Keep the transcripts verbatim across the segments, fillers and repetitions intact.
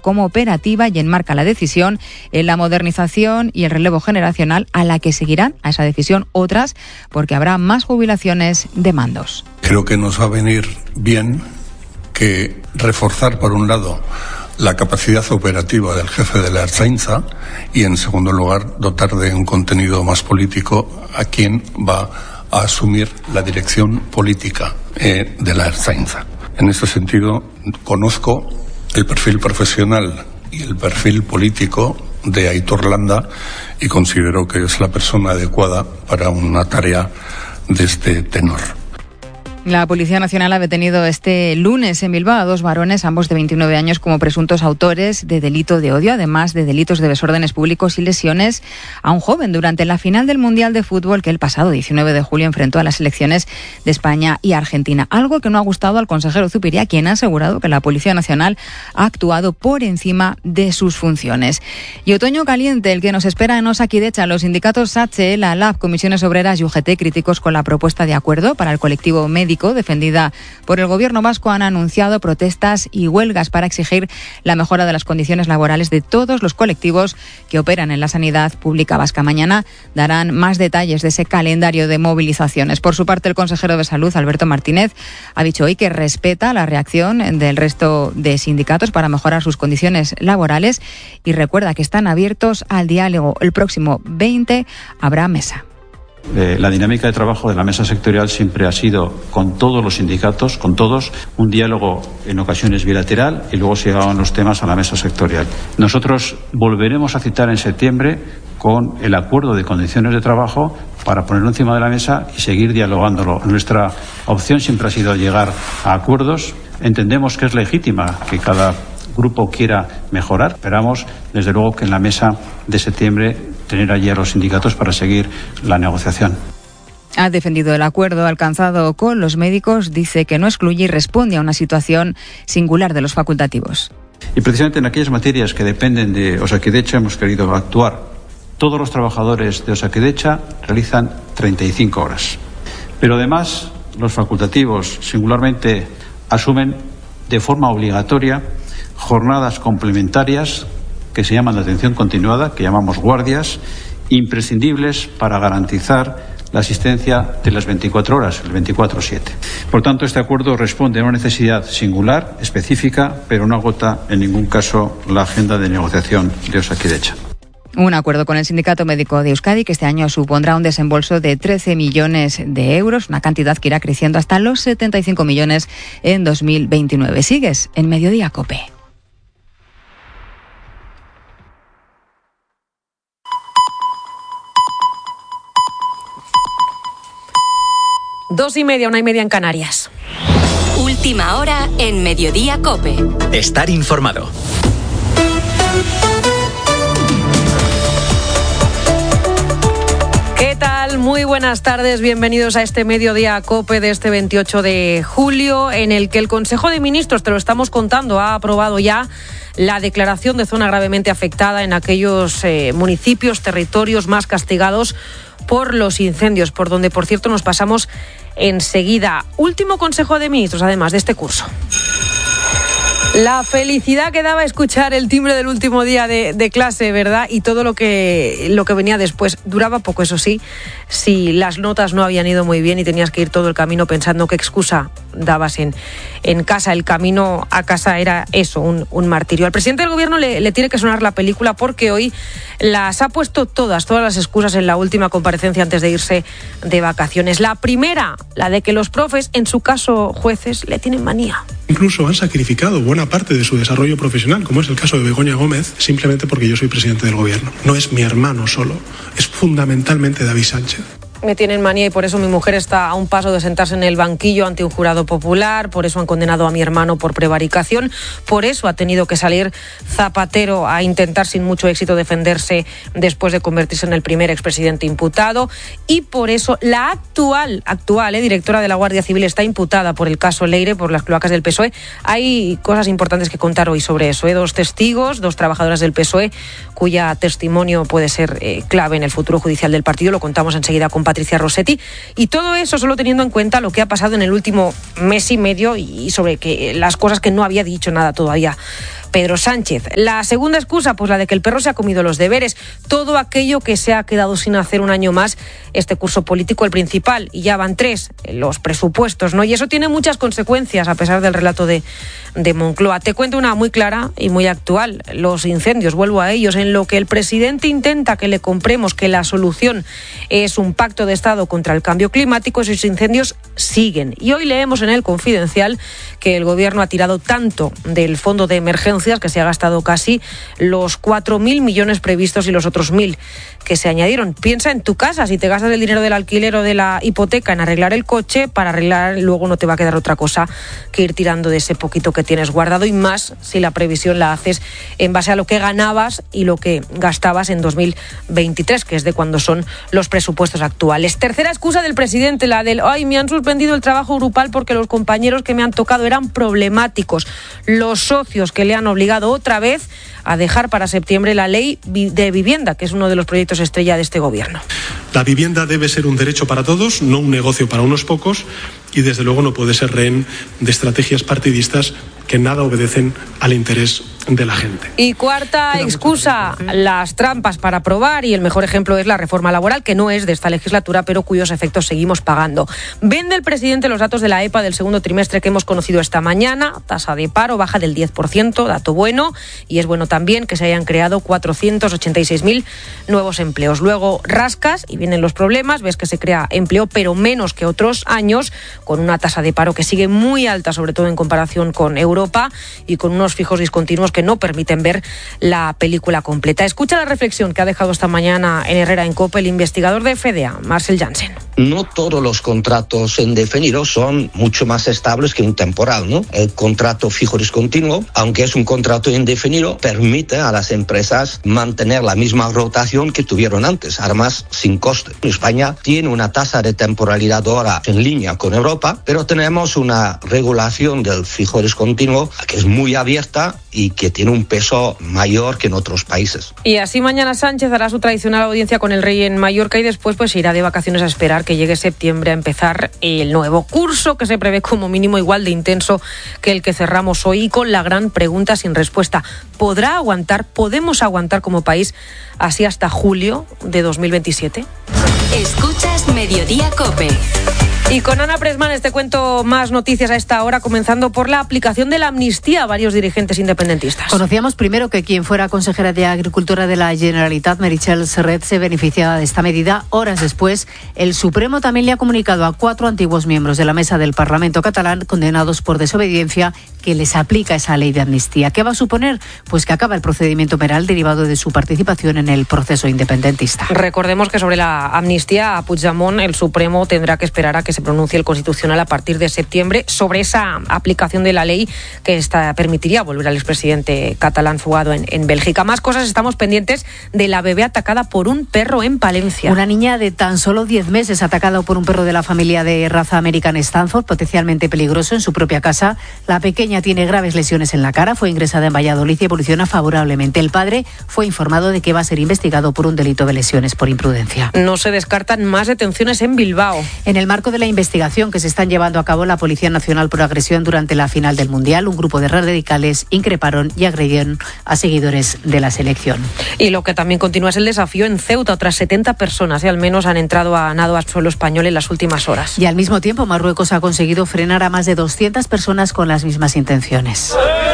como operativa y enmarca la decisión en la modernización y el relevo generacional, a la que seguirán a esa decisión otras, porque habrá más jubilaciones de mandos. Creo que nos va a venir bien que reforzar, por un lado, la capacidad operativa del jefe de la Ertzaintza y, en segundo lugar, dotar de un contenido más político a quien va a asumir la dirección política eh, de la Ertzaintza. En ese sentido, conozco el perfil profesional y el perfil político de Aitor Landa y considero que es la persona adecuada para una tarea de este tenor. La Policía Nacional ha detenido este lunes en Bilbao a dos varones, ambos de veintinueve años, como presuntos autores de delito de odio, además de delitos de desórdenes públicos y lesiones a un joven durante la final del Mundial de Fútbol que el pasado diecinueve de julio enfrentó a las selecciones de España y Argentina. Algo que no ha gustado al consejero Zupiria, quien ha asegurado que la Policía Nacional ha actuado por encima de sus funciones. Y otoño caliente, el que nos espera en Osakidecha. Los sindicatos SATSE, la L A B, Comisiones Obreras y U G T, críticos con la propuesta de acuerdo para el colectivo médico defendida por el gobierno vasco, han anunciado protestas y huelgas para exigir la mejora de las condiciones laborales de todos los colectivos que operan en la sanidad pública vasca. Mañana darán más detalles de ese calendario de movilizaciones. Por su parte, el consejero de Salud, Alberto Martínez, ha dicho hoy que respeta la reacción del resto de sindicatos para mejorar sus condiciones laborales y recuerda que están abiertos al diálogo. El próximo veinte habrá mesa. Eh, la dinámica de trabajo de la mesa sectorial siempre ha sido con todos los sindicatos, con todos, un diálogo en ocasiones bilateral y luego se llevaban los temas a la mesa sectorial. Nosotros volveremos a citar en septiembre con el acuerdo de condiciones de trabajo para ponerlo encima de la mesa y seguir dialogándolo. Nuestra opción siempre ha sido llegar a acuerdos. Entendemos que es legítima que cada grupo quiera mejorar. Esperamos, desde luego, que en la mesa de septiembre tener allí a los sindicatos para seguir la negociación. Ha defendido el acuerdo alcanzado con los médicos, dice que no excluye y responde a una situación singular de los facultativos. Y precisamente en aquellas materias que dependen de Osakidecha hemos querido actuar. Todos los trabajadores de Osakidecha realizan treinta y cinco horas. Pero además, los facultativos singularmente asumen de forma obligatoria jornadas complementarias que se llaman de atención continuada, que llamamos guardias, imprescindibles para garantizar la asistencia de las veinticuatro horas, el veinticuatro siete. Por tanto, este acuerdo responde a una necesidad singular, específica, pero no agota en ningún caso la agenda de negociación de Osakidecha. Un acuerdo con el Sindicato Médico de Euskadi que este año supondrá un desembolso de trece millones de euros, una cantidad que irá creciendo hasta los setenta y cinco millones en dos mil veintinueve. Sigues en Mediodía COPE. Dos y media, una y media en Canarias. Última hora en Mediodía COPE. Estar informado. ¿Qué tal? Muy buenas tardes, bienvenidos a este Mediodía COPE de este veintiocho de julio, en el que el Consejo de Ministros, te lo estamos contando, ha aprobado ya la declaración de zona gravemente afectada en aquellos eh, municipios, territorios más castigados por los incendios, por donde, por cierto, nos pasamos enseguida. Último Consejo de Ministros, además, de este curso. La felicidad que daba escuchar el timbre del último día de, de clase, ¿verdad? Y todo lo que, lo que venía después. Duraba poco, eso sí, si las notas no habían ido muy bien y tenías que ir todo el camino pensando qué excusa dabas en, en casa. El camino a casa era eso, un, un martirio. Al presidente del gobierno le, le tiene que sonar la película porque hoy las ha puesto todas, todas las excusas en la última comparecencia antes de irse de vacaciones. La primera, la de que los profes, en su caso jueces, le tienen manía. Incluso han sacrificado buena parte de su desarrollo profesional, como es el caso de Begoña Gómez, simplemente porque yo soy presidente del gobierno. No es mi hermano solo, es fundamentalmente David Sánchez. Me tienen manía y por eso mi mujer está a un paso de sentarse en el banquillo ante un jurado popular, por eso han condenado a mi hermano por prevaricación, por eso ha tenido que salir Zapatero a intentar sin mucho éxito defenderse después de convertirse en el primer expresidente imputado, y por eso la actual, actual eh, directora de la Guardia Civil está imputada por el caso Leire, por las cloacas del P S O E. Hay cosas importantes que contar hoy sobre eso, ¿eh? Dos testigos, dos trabajadoras del P S O E, cuya testimonio puede ser eh, clave en el futuro judicial del partido. Lo contamos enseguida con Patricia Rossetti, y todo eso solo teniendo en cuenta lo que ha pasado en el último mes y medio y sobre que las cosas que no había dicho nada todavía Pedro Sánchez. La segunda excusa, pues la de que el perro se ha comido los deberes. Todo aquello que se ha quedado sin hacer un año más este curso político, el principal, y ya van tres, los presupuestos, ¿no? Y eso tiene muchas consecuencias, a pesar del relato de, de Moncloa. Te cuento una muy clara y muy actual. Los incendios, vuelvo a ellos, en lo que el presidente intenta que le compremos que la solución es un pacto de Estado contra el cambio climático, esos incendios siguen. Y hoy leemos en El Confidencial que el gobierno ha tirado tanto del fondo de emergencias que se ha gastado casi los cuatro mil millones previstos y los otros mil que se añadieron. Piensa en tu casa, si te gastas el dinero del alquiler o de la hipoteca en arreglar el coche, para arreglar luego no te va a quedar otra cosa que ir tirando de ese poquito que tienes guardado, y más si la previsión la haces en base a lo que ganabas y lo que gastabas en dos mil veintitrés, que es de cuando son los presupuestos actuales. Tercera excusa del presidente, la del ay, me han suspendido el trabajo grupal porque los compañeros que me han tocado eran problemáticos. Los socios que le han obligado otra vez a dejar para septiembre la ley de vivienda, que es uno de los proyectos estrella de este gobierno. La vivienda debe ser un derecho para todos, no un negocio para unos pocos, y desde luego no puede ser rehén de estrategias partidistas que nada obedecen al interés de la gente. Y cuarta excusa, las trampas para aprobar, y el mejor ejemplo es la reforma laboral, que no es de esta legislatura, pero cuyos efectos seguimos pagando. Vende el presidente los datos de la E P A del segundo trimestre que hemos conocido esta mañana. Tasa de paro baja del diez por ciento, dato bueno, y es bueno también que se hayan creado cuatrocientos ochenta y seis mil nuevos empleos. Luego rascas y vienen los problemas, ves que se crea empleo, pero menos que otros años, con una tasa de paro que sigue muy alta, sobre todo en comparación con Europa, y con unos fijos discontinuos que no permiten ver la película completa. Escucha la reflexión que ha dejado esta mañana en Herrera en COPE el investigador de F E D A, Marcel Janssen. No todos los contratos indefinidos son mucho más estables que un temporal, ¿no? El contrato fijo discontinuo, aunque es un contrato indefinido, permite a las empresas mantener la misma rotación que tuvieron antes, además sin coste. España tiene una tasa de temporalidad ahora en línea con Europa, pero tenemos una regulación del fijo discontinuo que es muy abierta y que tiene un peso mayor que en otros países. Y así mañana Sánchez hará su tradicional audiencia con el rey en Mallorca y después pues irá de vacaciones a esperar que llegue septiembre a empezar el nuevo curso, que se prevé como mínimo igual de intenso que el que cerramos hoy, y con la gran pregunta sin respuesta: ¿podrá aguantar, podemos aguantar como país así hasta julio de dos mil veintisiete? Escuchas Mediodía COPE. Y con Ana Presmanes te cuento más noticias a esta hora, comenzando por la aplicación de la amnistía a varios dirigentes independentistas. Conocíamos primero que quien fuera consejera de Agricultura de la Generalitat, Meritxell Serret, se beneficiaba de esta medida. Horas después, el Supremo también le ha comunicado a cuatro antiguos miembros de la mesa del Parlamento catalán, condenados por desobediencia, que les aplica esa ley de amnistía. ¿Qué va a suponer? Pues que acaba el procedimiento penal derivado de su participación en el proceso independentista. Recordemos que sobre la amnistía a Puigdemont, el Supremo tendrá que esperar a que se pronuncie el Constitucional a partir de septiembre sobre esa aplicación de la ley que esta permitiría volver al expresidente catalán fugado en, en Bélgica. Más cosas, estamos pendientes de la bebé atacada por un perro en Palencia. Una niña de tan solo diez meses atacada por un perro de la familia de raza American Stanford, potencialmente peligroso, en su propia casa. La pequeña tiene graves lesiones en la cara, fue ingresada en Valladolid y evoluciona favorablemente. El padre fue informado de que va a ser investigado por un delito de lesiones por imprudencia. No se descartan más detenciones en Bilbao. En el marco de la investigación que se están llevando a cabo la Policía Nacional por agresión durante la final del Mundial, un grupo de radicales increparon y agredieron a seguidores de la selección. Y lo que también continúa es el desafío en Ceuta. Otras setenta personas, y al menos, han entrado a nado a suelo español en las últimas horas. Y al mismo tiempo, Marruecos ha conseguido frenar a más de doscientas personas con las mismas intenciones.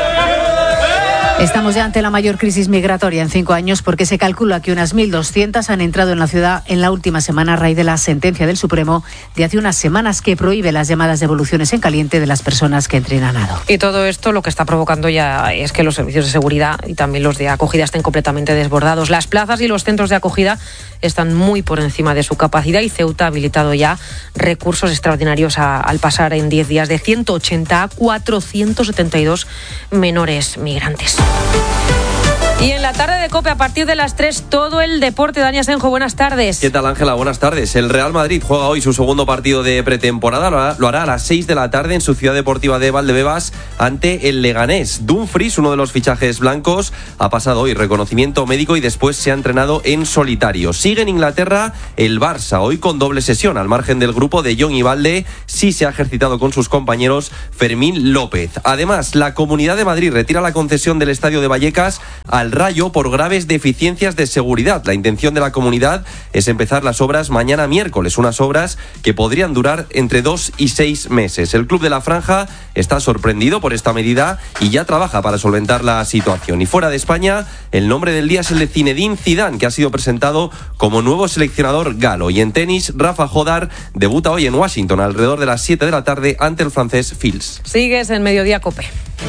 Estamos ya ante la mayor crisis migratoria en cinco años, porque se calcula que unas mil doscientas han entrado en la ciudad en la última semana a raíz de la sentencia del Supremo de hace unas semanas que prohíbe las llamadas devoluciones en caliente de las personas que entren a nado. Y todo esto lo que está provocando ya es que los servicios de seguridad y también los de acogida estén completamente desbordados. Las plazas y los centros de acogida están muy por encima de su capacidad, y Ceuta ha habilitado ya recursos extraordinarios a, al pasar en diez días de ciento ochenta a cuatrocientos setenta y dos menores migrantes. Y en la tarde de COPE, a partir de las tres, todo el deporte. Dani Asenjo, buenas tardes. ¿Qué tal, Ángela? Buenas tardes. El Real Madrid juega hoy su segundo partido de pretemporada. Lo hará, lo hará a las seis de la tarde en su ciudad deportiva de Valdebebas ante el Leganés. Dumfries, uno de los fichajes blancos, ha pasado hoy reconocimiento médico y después se ha entrenado en solitario. Sigue en Inglaterra el Barça, hoy con doble sesión. Al margen del grupo de John y Valde, sí se ha ejercitado con sus compañeros Fermín López. Además, la Comunidad de Madrid retira la concesión del estadio de Vallecas al Rayo por graves deficiencias de seguridad. La intención de la comunidad es empezar las obras mañana miércoles, unas obras que podrían durar entre dos y seis meses. El club de la Franja está sorprendido por esta medida y ya trabaja para solventar la situación. Y fuera de España, el nombre del día es el de Zinedine Zidane, que ha sido presentado como nuevo seleccionador galo. Y en tenis, Rafa Jodar debuta hoy en Washington alrededor de las siete de la tarde ante el francés Fils. Sigues en Mediodía COPE.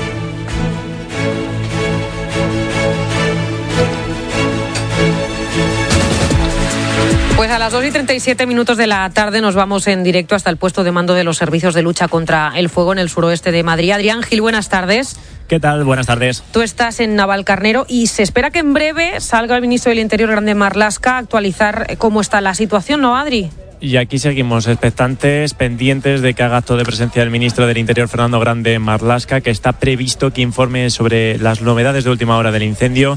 Pues a las dos y treinta y siete minutos de la tarde nos vamos en directo hasta el puesto de mando de los servicios de lucha contra el fuego en el suroeste de Madrid. Adrián Gil, buenas tardes. ¿Qué tal? Buenas tardes. Tú estás en Navalcarnero y se espera que en breve salga el ministro del Interior, Grande Marlaska, a actualizar cómo está la situación, ¿no, Adri? Y aquí seguimos expectantes, pendientes de que haga acto de presencia el ministro del Interior, Fernando Grande Marlaska, que está previsto que informe sobre las novedades de última hora del incendio.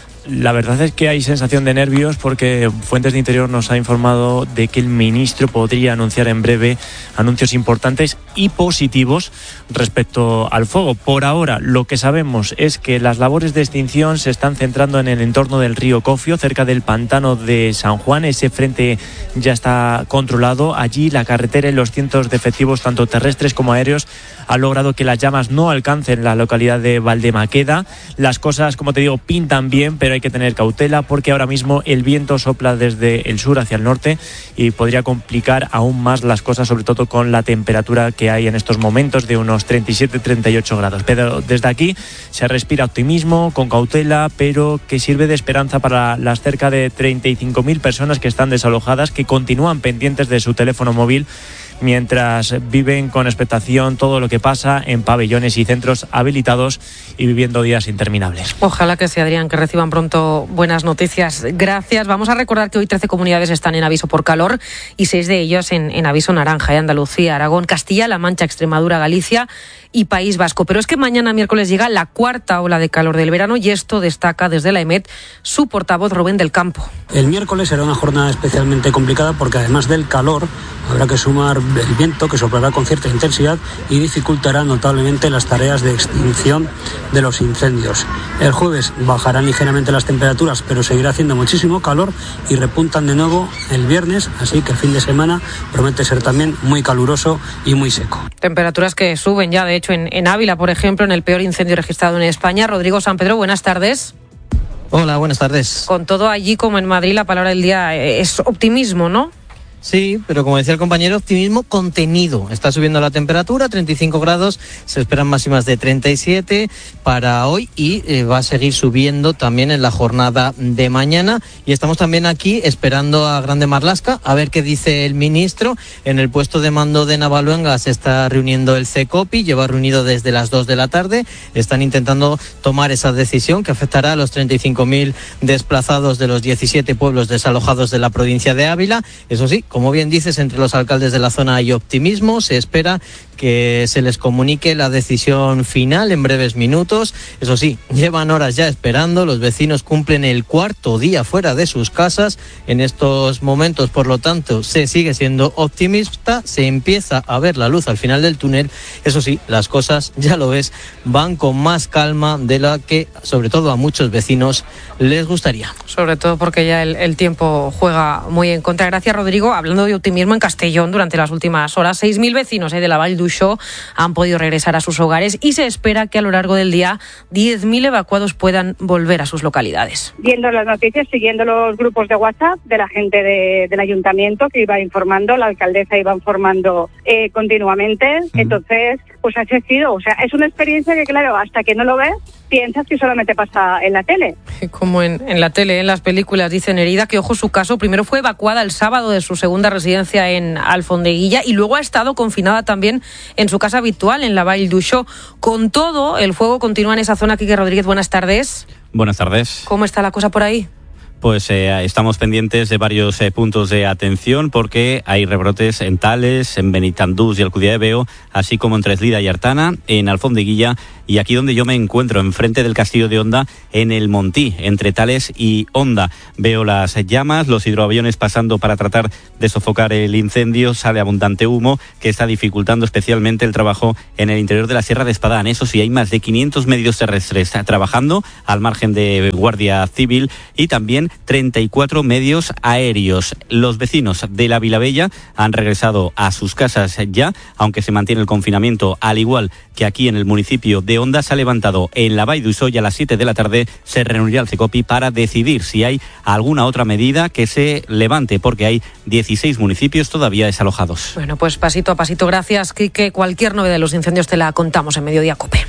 La verdad es que hay sensación de nervios porque Fuentes de Interior nos ha informado de que el ministro podría anunciar en breve anuncios importantes y positivos respecto al fuego. Por ahora, lo que sabemos es que las labores de extinción se están centrando en el entorno del río Cofio, cerca del pantano de San Juan. Ese frente ya está controlado. Allí la carretera y los cientos de efectivos, tanto terrestres como aéreos, han logrado que las llamas no alcancen la localidad de Valdemaqueda. Las cosas, como te digo, pintan bien, pero hay que tener cautela porque ahora mismo el viento sopla desde el sur hacia el norte y podría complicar aún más las cosas, sobre todo con la temperatura que hay en estos momentos de unos treinta y siete a treinta y ocho grados. Pero desde aquí se respira optimismo, con cautela, pero que sirve de esperanza para las cerca de treinta y cinco mil personas que están desalojadas, que continúan pendientes de su teléfono móvil mientras viven con expectación todo lo que pasa en pabellones y centros habilitados y viviendo días interminables. Ojalá que sea, Adrián, que reciban pronto buenas noticias. Gracias. Vamos a recordar que hoy trece comunidades están en aviso por calor y seis de ellos en, en aviso naranja. ¿eh? Andalucía, Aragón, Castilla-La Mancha, Extremadura, Galicia y País Vasco. Pero es que mañana miércoles llega la cuarta ola de calor del verano y esto destaca desde la EMET su portavoz Rubén del Campo. El miércoles será una jornada especialmente complicada porque además del calor habrá que sumar el viento, que soplará con cierta intensidad y dificultará notablemente las tareas de extinción de los incendios. El jueves bajarán ligeramente las temperaturas, pero seguirá haciendo muchísimo calor y repuntan de nuevo el viernes, así que el fin de semana promete ser también muy caluroso y muy seco. Temperaturas que suben ya, de hecho, en, en Ávila, por ejemplo, en el peor incendio registrado en España. Rodrigo San Pedro, buenas tardes. Hola, buenas tardes. Con todo allí como en Madrid, la palabra del día es optimismo, ¿no? Sí, pero como decía el compañero, optimismo contenido. Está subiendo la temperatura, treinta y cinco grados, se esperan máximas de treinta y siete para hoy y eh, va a seguir subiendo también en la jornada de mañana. Y estamos también aquí esperando a Grande Marlaska a ver qué dice el ministro. En el puesto de mando de Navaluenga se está reuniendo el CECOPI, lleva reunido desde las dos de la tarde. Están intentando tomar esa decisión que afectará a los treinta y cinco mil desplazados de los diecisiete pueblos desalojados de la provincia de Ávila. Eso sí, como bien dices, entre los alcaldes de la zona hay optimismo. Se espera que se les comunique la decisión final en breves minutos. Eso sí, llevan horas ya esperando. Los vecinos cumplen el cuarto día fuera de sus casas en estos momentos. Por lo tanto, se sigue siendo optimista. Se empieza a ver la luz al final del túnel. Eso sí, las cosas, ya lo ves, van con más calma de la que, sobre todo a muchos vecinos, les gustaría. Sobre todo porque ya el, el tiempo juega muy en contra. Gracias, Rodrigo. Hablando de optimismo, en Castellón durante las últimas horas, seis mil vecinos eh, de la Vall d'Uixó han podido regresar a sus hogares y se espera que a lo largo del día diez mil evacuados puedan volver a sus localidades. Viendo las noticias, siguiendo los grupos de WhatsApp de la gente de, del ayuntamiento que iba informando, la alcaldesa iba informando eh, continuamente, uh-huh. Entonces pues así ha sido, o sea, es una experiencia que claro, hasta que no lo ves, piensas que solamente pasa en la tele. Como en, en la tele, en las películas, dice Nerida, que ojo su caso, primero fue evacuada el sábado de su segunda residencia en Alfondeguilla y luego ha estado confinada también en su casa habitual en la Vall d'Uixó. Con todo, el fuego continúa en esa zona. Quique Rodríguez, buenas tardes. Buenas tardes. ¿Cómo está la cosa por ahí? Pues eh, estamos pendientes de varios eh, puntos de atención porque hay rebrotes en Tales, en Benitandús y Alcudia de Veo, así como en Treslida y Artana, en Alfondeguilla y aquí donde yo me encuentro, enfrente del Castillo de Onda, en el Montí, entre Tales y Onda. Veo las llamas, los hidroaviones pasando para tratar de sofocar el incendio, sale abundante humo que está dificultando especialmente el trabajo en el interior de la Sierra de Espadán. Eso sí, hay más de quinientos medios terrestres trabajando al margen de Guardia Civil y también treinta y cuatro medios aéreos. Los vecinos de la Vilabella han regresado a sus casas ya, aunque se mantiene el confinamiento, al igual que aquí en el municipio de Onda. Se ha levantado en la Vall d'Uixó y a las siete de la tarde se reunirá el CECOPI para decidir si hay alguna otra medida que se levante, porque hay dieciséis municipios todavía desalojados. Bueno, pues pasito a pasito, gracias, Quique. Cualquier novedad de los incendios te la contamos en Mediodía COPE.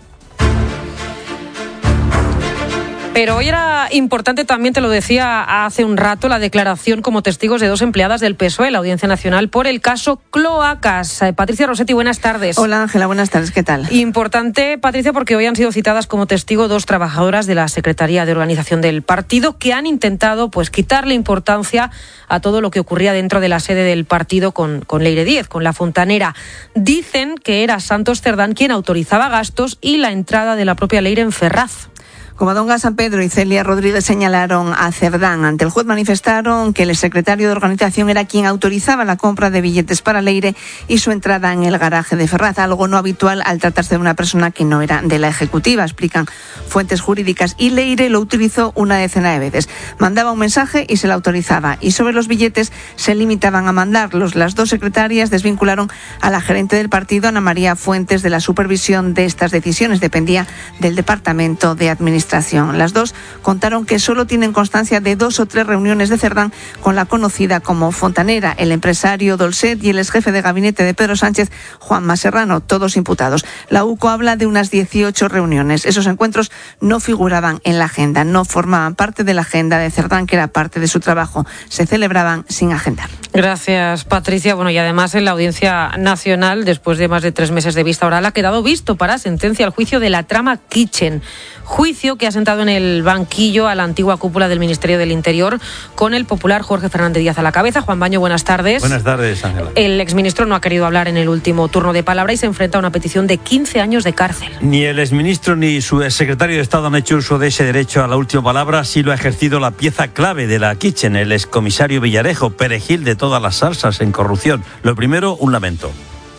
Pero hoy era importante, también te lo decía hace un rato, la declaración como testigos de dos empleadas del P S O E, la Audiencia Nacional, por el caso Cloacas. Eh, Patricia Rossetti, buenas tardes. Hola Ángela, buenas tardes, ¿qué tal? Importante, Patricia, porque hoy han sido citadas como testigo dos trabajadoras de la Secretaría de Organización del partido que han intentado pues quitarle importancia a todo lo que ocurría dentro de la sede del partido con, con Leire Díez, con la fontanera. Dicen que era Santos Cerdán quien autorizaba gastos y la entrada de la propia Leire en Ferraz. Covadonga, San Pedro y Celia Rodríguez señalaron a Cerdán. Ante el juez manifestaron que el secretario de organización era quien autorizaba la compra de billetes para Leire y su entrada en el garaje de Ferraz, algo no habitual al tratarse de una persona que no era de la ejecutiva, explican fuentes jurídicas. Y Leire lo utilizó una decena de veces. Mandaba un mensaje y se la autorizaba. Y sobre los billetes se limitaban a mandarlos. Las dos secretarias desvincularon a la gerente del partido, Ana María Fuentes, de la supervisión de estas decisiones. Dependía del Departamento de Administración. Las dos contaron que solo tienen constancia de dos o tres reuniones de Cerdán con la conocida como fontanera, el empresario Dolcet y el exjefe de gabinete de Pedro Sánchez, Juanma Serrano, todos imputados. La U C O habla de unas dieciocho reuniones. Esos encuentros no figuraban en la agenda, no formaban parte de la agenda de Cerdán, que era parte de su trabajo. Se celebraban sin agendar. Gracias, Patricia. Bueno, y además en la Audiencia Nacional, después de más de tres meses de vista oral, ha quedado visto para sentencia el juicio de la trama Kitchen. Juicio que ha sentado en el banquillo a la antigua cúpula del Ministerio del Interior con el popular Jorge Fernández Díaz a la cabeza. Juan Baño, buenas tardes. Buenas tardes, Ángela. El exministro no ha querido hablar en el último turno de palabra y se enfrenta a una petición de quince años de cárcel. Ni el exministro ni su exsecretario de Estado han hecho uso de ese derecho a la última palabra. Sí lo ha ejercido la pieza clave de la Kitchen, el excomisario Villarejo, perejil de todas las salsas en corrupción. Lo primero, un lamento.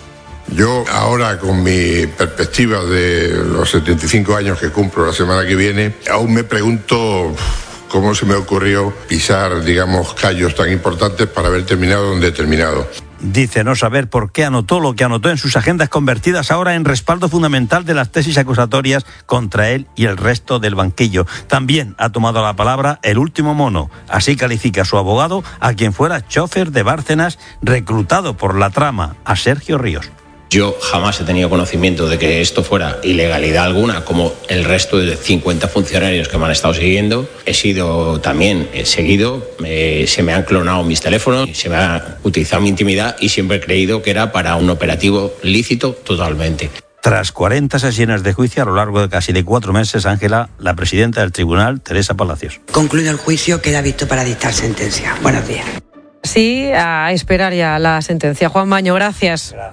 Yo ahora, con mi perspectiva de los setenta y cinco años que cumplo la semana que viene, aún me pregunto cómo se me ocurrió pisar, digamos, callos tan importantes para haber terminado donde he terminado. Dice no saber por qué anotó lo que anotó en sus agendas, convertidas ahora en respaldo fundamental de las tesis acusatorias contra él y el resto del banquillo. También ha tomado la palabra el último mono. Así califica su abogado a quien fuera chofer de Bárcenas, reclutado por la trama, a Sergio Ríos. Yo jamás he tenido conocimiento de que esto fuera ilegalidad alguna, como el resto de cincuenta funcionarios que me han estado siguiendo. He sido también seguido, eh, se me han clonado mis teléfonos, se me ha utilizado mi intimidad y siempre he creído que era para un operativo lícito totalmente. Tras cuarenta sesiones de juicio a lo largo de casi de cuatro meses, Ángela, la presidenta del tribunal, Teresa Palacios. Concluido el juicio, queda visto para dictar sentencia. Buenos días. Sí, a esperar ya la sentencia. Juan Baño, gracias. Gracias.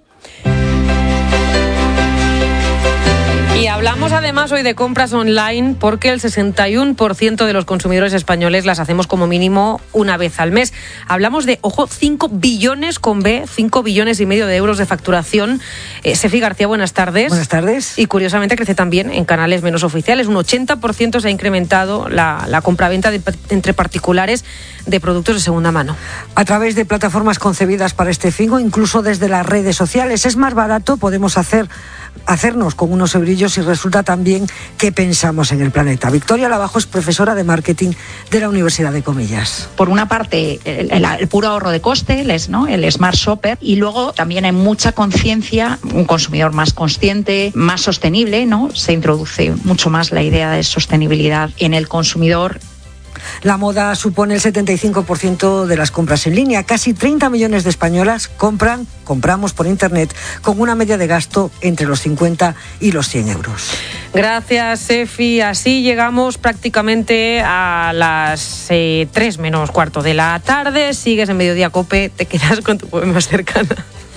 Y hablamos además hoy de compras online porque el sesenta y uno por ciento de los consumidores españoles las hacemos como mínimo una vez al mes. Hablamos de, ojo, cinco billones con B, cinco billones y medio de euros de facturación. Eh, Sefi García, buenas tardes. Buenas tardes. Y curiosamente crece también en canales menos oficiales. Un ochenta por ciento se ha incrementado la, la compraventa de, entre particulares de productos de segunda mano. A través de plataformas concebidas para este fin o incluso desde las redes sociales. Es más barato, podemos hacer hacernos con unos eurillos y resulta también que pensamos en el planeta. Victoria Lavajo es profesora de marketing de la Universidad de Comillas. Por una parte, el, el, el puro ahorro de coste, el, ¿no? el Smart Shopper, y luego también hay mucha conciencia, un consumidor más consciente, más sostenible, ¿no? Se introduce mucho más la idea de sostenibilidad en el consumidor. La moda supone el setenta y cinco por ciento de las compras en línea. Casi treinta millones de españolas compran, compramos por internet con una media de gasto entre los cincuenta y los cien euros. Gracias, Efi. Así llegamos prácticamente a las eh, tres menos cuarto de la tarde. Sigues en Mediodía COPE, te quedas con tu web más cercana.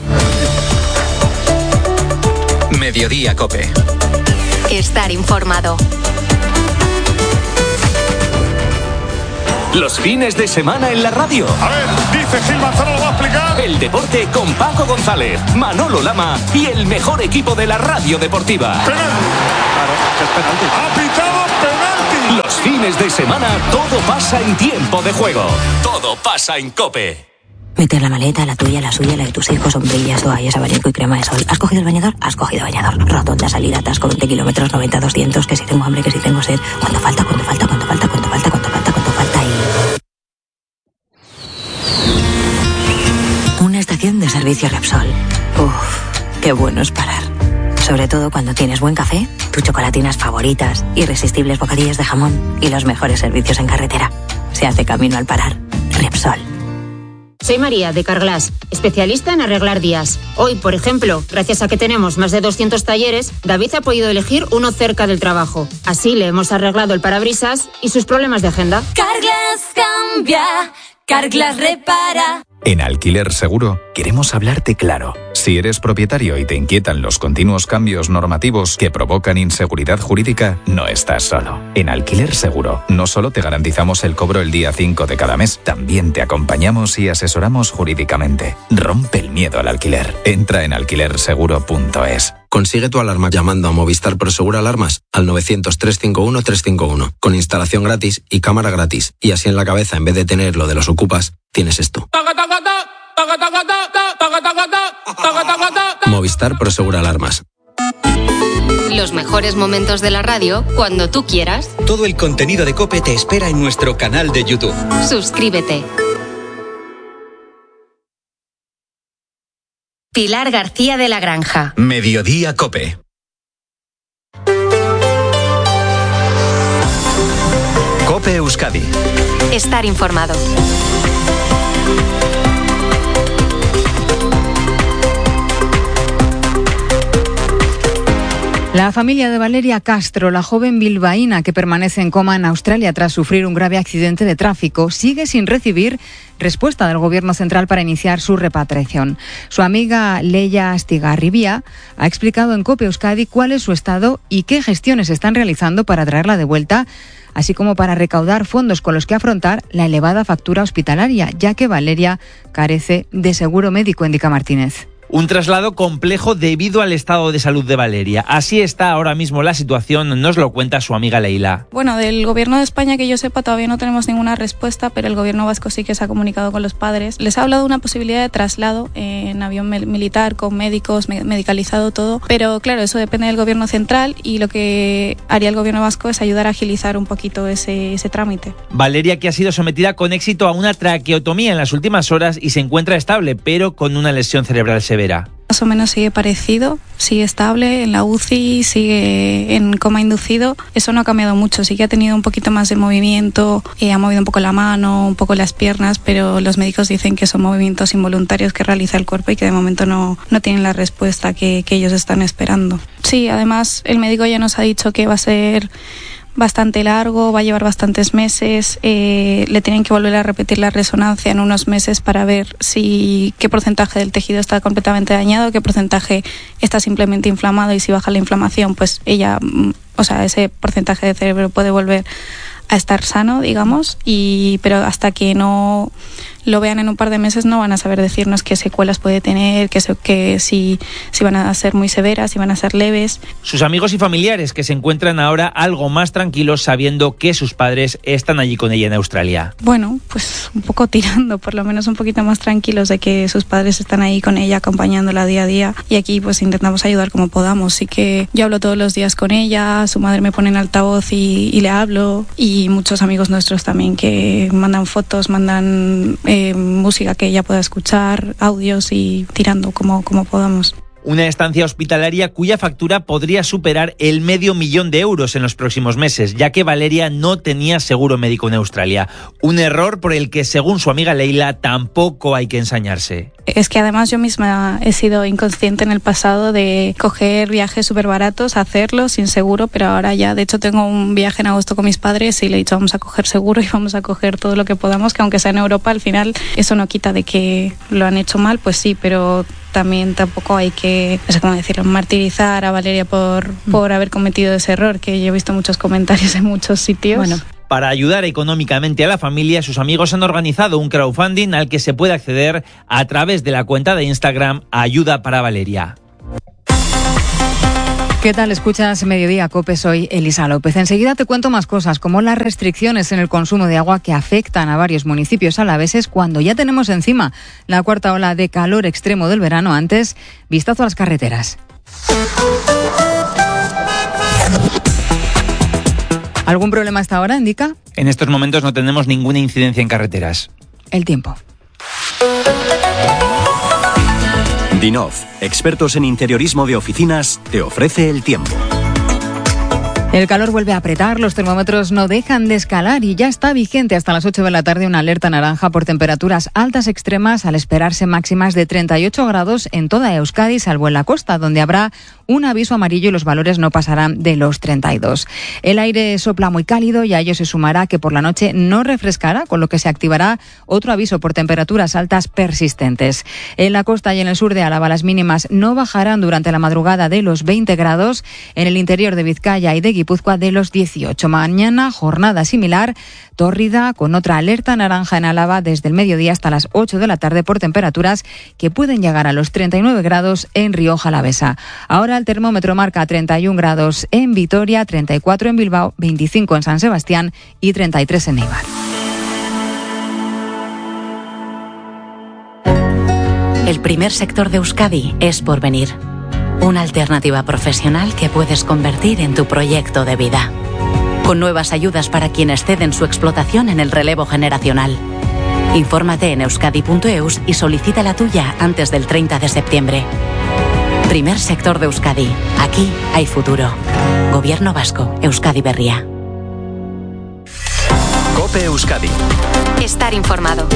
Mediodía COPE. Estar informado. Los fines de semana en la radio. A ver, dice Gil Manzano, lo va a explicar. El deporte con Paco González, Manolo Lama y el mejor equipo de la radio deportiva. Penalti. Claro, es penalti. Ha pitado penalti. Los fines de semana todo pasa en tiempo de juego. Todo pasa en COPE. Meter la maleta, la tuya, la suya, la de tus hijos, sombrillas, toallas, abanico y crema de sol. ¿Has cogido el bañador? Has cogido bañador. Rotonda, salida, atasco, veinte kilómetros, noventa, doscientos, que si tengo hambre, que si tengo sed. ¿Cuánto falta? ¿Cuánto falta? ¿Cuánto falta? ¿Cuánto falta? ¿Cuánto falta? ¿Cuánto falta? Y... una estación de servicio Repsol. Uff, qué bueno es parar. Sobre todo cuando tienes buen café, tus chocolatinas favoritas, irresistibles bocadillos de jamón y los mejores servicios en carretera. Se hace camino al parar. Repsol. Soy María, de Carglass, especialista en arreglar días. Hoy, por ejemplo, gracias a que tenemos más de doscientos talleres, David ha podido elegir uno cerca del trabajo. Así le hemos arreglado el parabrisas y sus problemas de agenda. Carglass cambia, Carglass repara. En Alquiler Seguro queremos hablarte claro. Si eres propietario y te inquietan los continuos cambios normativos que provocan inseguridad jurídica, no estás solo. En Alquiler Seguro no solo te garantizamos el cobro el día cinco de cada mes, también te acompañamos y asesoramos jurídicamente. Rompe el miedo al alquiler. Entra en alquiler seguro punto es. Consigue tu alarma llamando a Movistar Prosegur Alarmas al novecientos, trescientos cincuenta y uno, trescientos cincuenta y uno, con instalación gratis y cámara gratis. Y así en la cabeza, en vez de tener lo de los ocupas, tienes esto. Movistar Prosegur Alarmas. Los mejores momentos de la radio cuando tú quieras. Todo el contenido de COPE te espera en nuestro canal de YouTube. Suscríbete. Pilar García de la Granja. Mediodía COPE. COPE Euskadi. Estar informado. La familia de Valeria Castro, la joven bilbaína que permanece en coma en Australia tras sufrir un grave accidente de tráfico, sigue sin recibir respuesta del Gobierno central para iniciar su repatriación. Su amiga Leia Astigarribia ha explicado en COPE Euskadi cuál es su estado y qué gestiones están realizando para traerla de vuelta, así como para recaudar fondos con los que afrontar la elevada factura hospitalaria, ya que Valeria carece de seguro médico, indica Martínez. Un traslado complejo debido al estado de salud de Valeria. Así está ahora mismo la situación, nos lo cuenta su amiga Leila. Bueno, del Gobierno de España que yo sepa todavía no tenemos ninguna respuesta, pero el Gobierno vasco sí que se ha comunicado con los padres. Les ha hablado de una posibilidad de traslado en avión militar, con médicos, medicalizado todo, pero claro, eso depende del Gobierno central y lo que haría el Gobierno vasco es ayudar a agilizar un poquito ese, ese trámite. Valeria, que ha sido sometida con éxito a una traqueotomía en las últimas horas y se encuentra estable, pero con una lesión cerebral severa. Más o menos sigue parecido, sigue estable en la U C I, sigue en coma inducido. Eso no ha cambiado mucho, sí que ha tenido un poquito más de movimiento, eh, ha movido un poco la mano, un poco las piernas, pero los médicos dicen que son movimientos involuntarios que realiza el cuerpo y que de momento no, no tienen la respuesta que, que ellos están esperando. Sí, además el médico ya nos ha dicho que va a ser bastante largo, va a llevar bastantes meses, eh, le tienen que volver a repetir la resonancia en unos meses para ver si qué porcentaje del tejido está completamente dañado, qué porcentaje está simplemente inflamado y si baja la inflamación, pues ella, o sea, ese porcentaje de cerebro puede volver a estar sano, digamos, y pero hasta que no lo vean en un par de meses no van a saber decirnos qué secuelas puede tener, que, se, que si, si van a ser muy severas, si van a ser leves. Sus amigos y familiares que se encuentran ahora algo más tranquilos sabiendo que sus padres están allí con ella en Australia. Bueno, pues un poco tirando, por lo menos un poquito más tranquilos de que sus padres están ahí con ella acompañándola día a día y aquí pues intentamos ayudar como podamos. Sí que yo hablo todos los días con ella, su madre me pone en altavoz y, y le hablo y muchos amigos nuestros también que mandan fotos, mandan... Eh, música que ella pueda escuchar, audios y tirando como, como podamos. una estancia hospitalaria cuya factura podría superar el medio millón de euros en los próximos meses, ya que Valeria no tenía seguro médico en Australia. Un error por el que, según su amiga Leila, tampoco hay que ensañarse. Es que además yo misma he sido inconsciente en el pasado de coger viajes súper baratos, hacerlos sin seguro, pero ahora ya, de hecho tengo un viaje en agosto con mis padres y le he dicho vamos a coger seguro y vamos a coger todo lo que podamos, que aunque sea en Europa, al final eso no quita de que lo han hecho mal, pues sí, pero también tampoco hay que, no sé cómo decirlo, martirizar a Valeria por, por haber cometido ese error, que yo he visto muchos comentarios en muchos sitios. Bueno. Para ayudar económicamente a la familia, sus amigos han organizado un crowdfunding al que se puede acceder a través de la cuenta de Instagram Ayuda para Valeria. ¿Qué tal? Escuchas Mediodía COPE, soy Elisa López. Enseguida te cuento más cosas, como las restricciones en el consumo de agua que afectan a varios municipios alaveses cuando ya tenemos encima la cuarta ola de calor extremo del verano. Antes, vistazo a las carreteras. ¿Algún problema hasta ahora, indica? En estos momentos no tenemos ninguna incidencia en carreteras. El tiempo. Dinov, expertos en interiorismo de oficinas, te ofrece el tiempo. El calor vuelve a apretar, los termómetros no dejan de escalar y ya está vigente hasta las ocho de la tarde una alerta naranja por temperaturas altas extremas al esperarse máximas de treinta y ocho grados en toda Euskadi, salvo en la costa, donde habrá un aviso amarillo y los valores no pasarán de los treinta y dos. El aire sopla muy cálido y a ello se sumará que por la noche no refrescará, con lo que se activará otro aviso por temperaturas altas persistentes. En la costa y en el sur de Álava las mínimas no bajarán durante la madrugada de los veinte grados, en el interior de Vizcaya y de Guipúzcoa de los dieciocho. Mañana jornada similar, tórrida, con otra alerta naranja en Álava desde el mediodía hasta las ocho de la tarde por temperaturas que pueden llegar a los treinta y nueve grados en Rioja Alavesa. Ahora el termómetro marca treinta y un grados en Vitoria, treinta y cuatro en Bilbao, veinticinco en San Sebastián y treinta y tres en Eibar. El primer sector de Euskadi es Porvenir. Una alternativa profesional que puedes convertir en tu proyecto de vida. Con nuevas ayudas para quienes ceden su explotación en el relevo generacional. Infórmate en euskadi punto eus y solicita la tuya antes del treinta de septiembre. Primer sector de Euskadi. Aquí hay futuro. Gobierno vasco. Euskadi Berria. COPE Euskadi. Estar informado.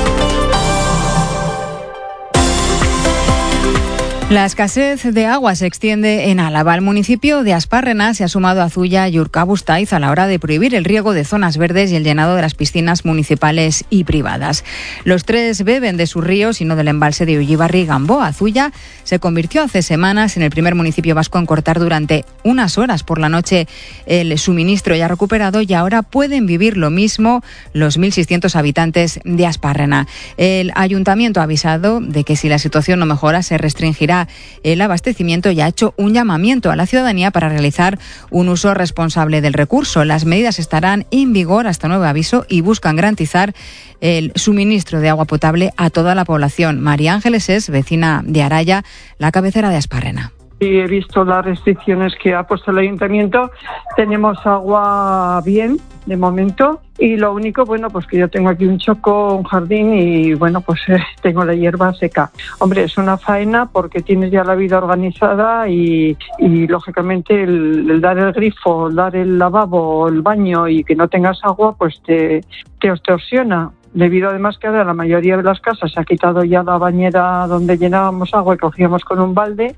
La escasez de agua se extiende en Álava. El municipio de Asparrena se ha sumado a Zuya y Urkabustaiz a la hora de prohibir el riego de zonas verdes y el llenado de las piscinas municipales y privadas. Los tres beben de sus ríos y no del embalse de Ullibarri Gamboa. Zuya se convirtió hace semanas en el primer municipio vasco en cortar durante unas horas por la noche el suministro ya recuperado y ahora pueden vivir lo mismo los mil seiscientos habitantes de Asparrena. El ayuntamiento ha avisado de que si la situación no mejora se restringirá el abastecimiento y ha hecho un llamamiento a la ciudadanía para realizar un uso responsable del recurso. Las medidas estarán en vigor hasta nuevo aviso y buscan garantizar el suministro de agua potable a toda la población. María Ángeles es vecina de Araya, la cabecera de Asparrena. Y he visto las restricciones que ha puesto el ayuntamiento. Tenemos agua bien, de momento. Y lo único, bueno, pues que yo tengo aquí un choco, un jardín y, bueno, pues eh, tengo la hierba seca. Hombre, es una faena porque tienes ya la vida organizada y, y lógicamente, el, el dar el grifo, el dar el lavabo, el baño y que no tengas agua, pues te, te extorsiona. Debido además que ahora la mayoría de las casas se ha quitado ya la bañera donde llenábamos agua y cogíamos con un balde.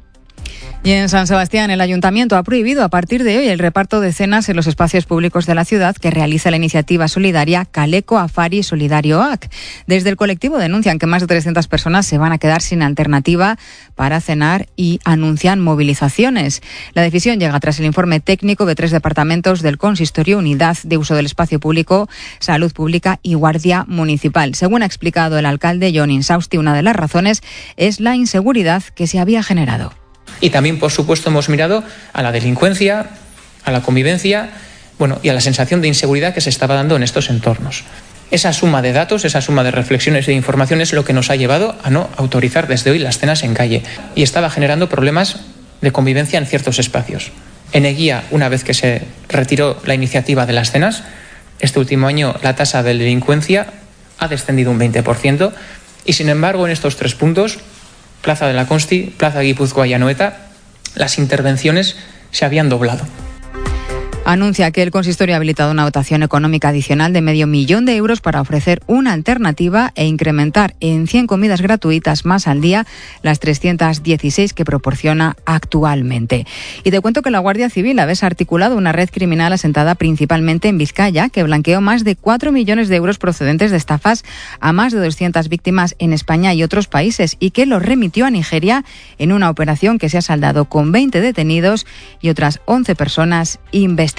Y en San Sebastián, el Ayuntamiento ha prohibido a partir de hoy el reparto de cenas en los espacios públicos de la ciudad que realiza la iniciativa solidaria Kaleko Afari Solidario A C. Desde el colectivo denuncian que más de trescientas personas se van a quedar sin alternativa para cenar y anuncian movilizaciones. La decisión llega tras el informe técnico de tres departamentos del Consistorio, Unidad de Uso del Espacio Público, Salud Pública y Guardia Municipal. Según ha explicado el alcalde Jon Insausti, una de las razones es la inseguridad que se había generado. Y también, por supuesto, hemos mirado a la delincuencia, a la convivencia, bueno, y a la sensación de inseguridad que se estaba dando en estos entornos. Esa suma de datos, esa suma de reflexiones e de información es lo que nos ha llevado a no autorizar desde hoy las cenas en calle. Y estaba generando problemas de convivencia en ciertos espacios. En Eguía, una vez que se retiró la iniciativa de las cenas, este último año la tasa de delincuencia ha descendido un veinte por ciento y, sin embargo, en estos tres puntos Plaza de la Consti, Plaza Guipúzcoa y Anoeta, las intervenciones se habían doblado. Anuncia que el consistorio ha habilitado una dotación económica adicional de medio millón de euros para ofrecer una alternativa e incrementar en cien comidas gratuitas más al día las trescientas dieciséis que proporciona actualmente. Y te cuento que la Guardia Civil ha desarticulado una red criminal asentada principalmente en Vizcaya que blanqueó más de cuatro millones de euros procedentes de estafas a más de doscientas víctimas en España y otros países y que los remitió a Nigeria en una operación que se ha saldado con veinte detenidos y otras once personas investigadas.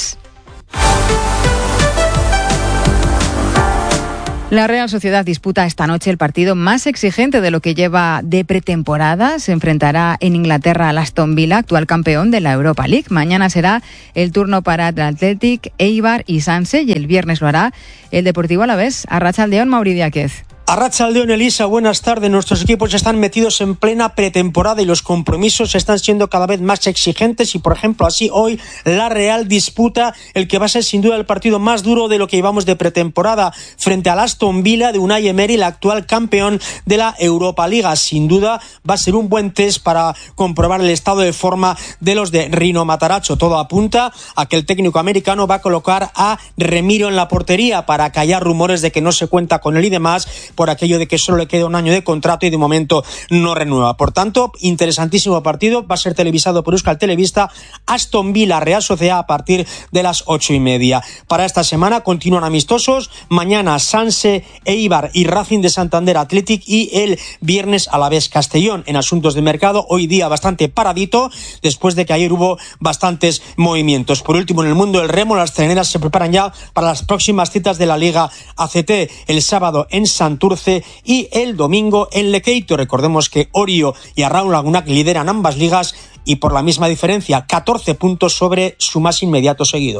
La Real Sociedad disputa esta noche el partido más exigente de lo que lleva de pretemporada. Se enfrentará en Inglaterra al Aston Villa, actual campeón de la Europa League. Mañana será el turno para el Athletic, Eibar y Sanse y el viernes lo hará el Deportivo Alavés. Arratsaldeon, Mauri Díaz. Arratsaldeon, Elisa, buenas tardes. Nuestros equipos están metidos en plena pretemporada y los compromisos están siendo cada vez más exigentes y, por ejemplo, así hoy la Real disputa el que va a ser sin duda el partido más duro de lo que llevamos de pretemporada frente al Aston Villa de Unai Emery, el actual campeón de la Europa Liga. Sin duda va a ser un buen test para comprobar el estado de forma de los de Rino Mataracho. Todo apunta a que el técnico americano va a colocar a Remiro en la portería para callar rumores de que no se cuenta con él y demás, por aquello de que solo le queda un año de contrato y de momento no renueva. Por tanto, interesantísimo partido, va a ser televisado por Euskal Televista. Aston Villa Real Sociedad a partir de las ocho y media. Para esta semana continúan amistosos, mañana Sanse, Eibar y Racing de Santander Athletic y el viernes Alavés Castellón. En asuntos de mercado, hoy día bastante paradito, después de que ayer hubo bastantes movimientos. Por último, en el mundo del remo, las treneras se preparan ya para las próximas citas de la Liga A C T, el sábado en Santurce y el domingo en Lekeito. Recordemos que Orio y Arraun Lagunac lideran ambas ligas y por la misma diferencia, catorce puntos sobre su más inmediato seguidor.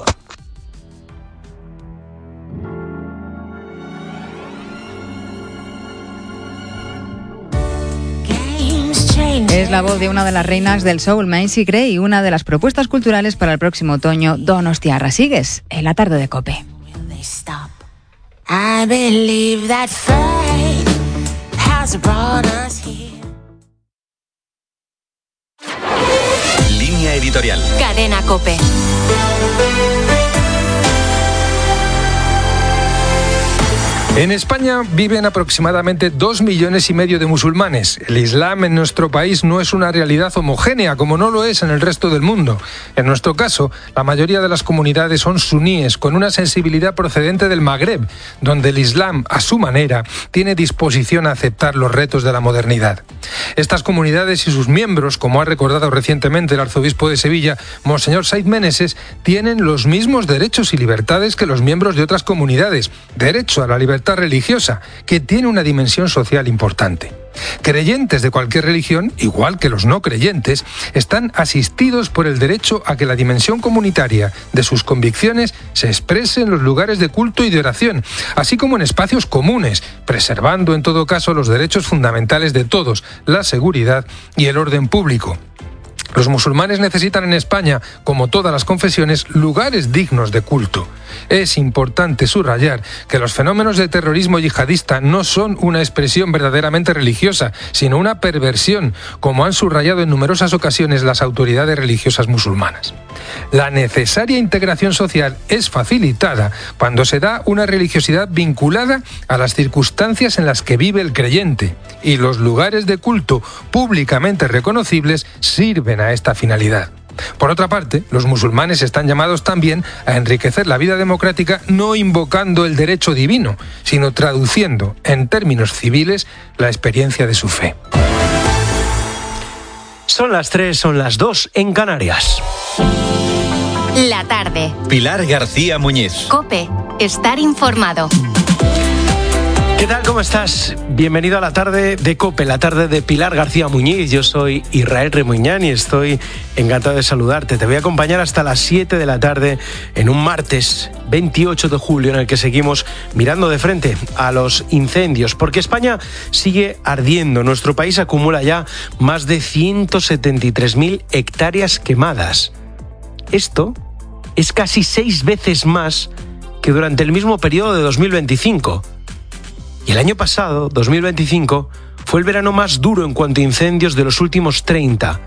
Es la voz de una de las reinas del soul, Macy Gray, una de las propuestas culturales para el próximo otoño, Donostiarra. Sigues en la tarde de COPE. I believe that fate has brought us here. Línea editorial. Cadena COPE. En España viven aproximadamente dos millones y medio de musulmanes. El Islam en nuestro país no es una realidad homogénea, como no lo es en el resto del mundo. En nuestro caso, la mayoría de las comunidades son suníes, con una sensibilidad procedente del Magreb, donde el Islam, a su manera, tiene disposición a aceptar los retos de la modernidad. Estas comunidades y sus miembros, como ha recordado recientemente el arzobispo de Sevilla, Monseñor Said Meneses, tienen los mismos derechos y libertades que los miembros de otras comunidades. Derecho a la libertad religiosa, que tiene una dimensión social importante. Creyentes de cualquier religión, igual que los no creyentes, están asistidos por el derecho a que la dimensión comunitaria de sus convicciones se exprese en los lugares de culto y de oración, así como en espacios comunes, preservando en todo caso los derechos fundamentales de todos, la seguridad y el orden público. Los musulmanes necesitan en España, como todas las confesiones, lugares dignos de culto. Es importante subrayar que los fenómenos de terrorismo yihadista no son una expresión verdaderamente religiosa, sino una perversión, como han subrayado en numerosas ocasiones las autoridades religiosas musulmanas. La necesaria integración social es facilitada cuando se da una religiosidad vinculada a las circunstancias en las que vive el creyente, y los lugares de culto públicamente reconocibles sirven a esta finalidad. Por otra parte, los musulmanes están llamados también a enriquecer la vida democrática no invocando el derecho divino, sino traduciendo en términos civiles la experiencia de su fe. Son las tres, son las dos en Canarias. La tarde. Pilar García Muñiz. COPE. Estar informado. ¿Qué tal? ¿Cómo estás? Bienvenido a la tarde de COPE, la tarde de Pilar García Muñiz. Yo soy Israel Remuñán y estoy encantado de saludarte. Te voy a acompañar hasta las siete de la tarde en un martes veintiocho de julio en el que seguimos mirando de frente a los incendios, porque España sigue ardiendo. Nuestro país acumula ya más de ciento setenta y tres mil hectáreas quemadas. Esto es casi seis veces más que durante el mismo periodo de dos mil veinticinco. Y el año pasado, dos mil veinticinco, fue fue el verano más duro en cuanto a incendios de los últimos treinta.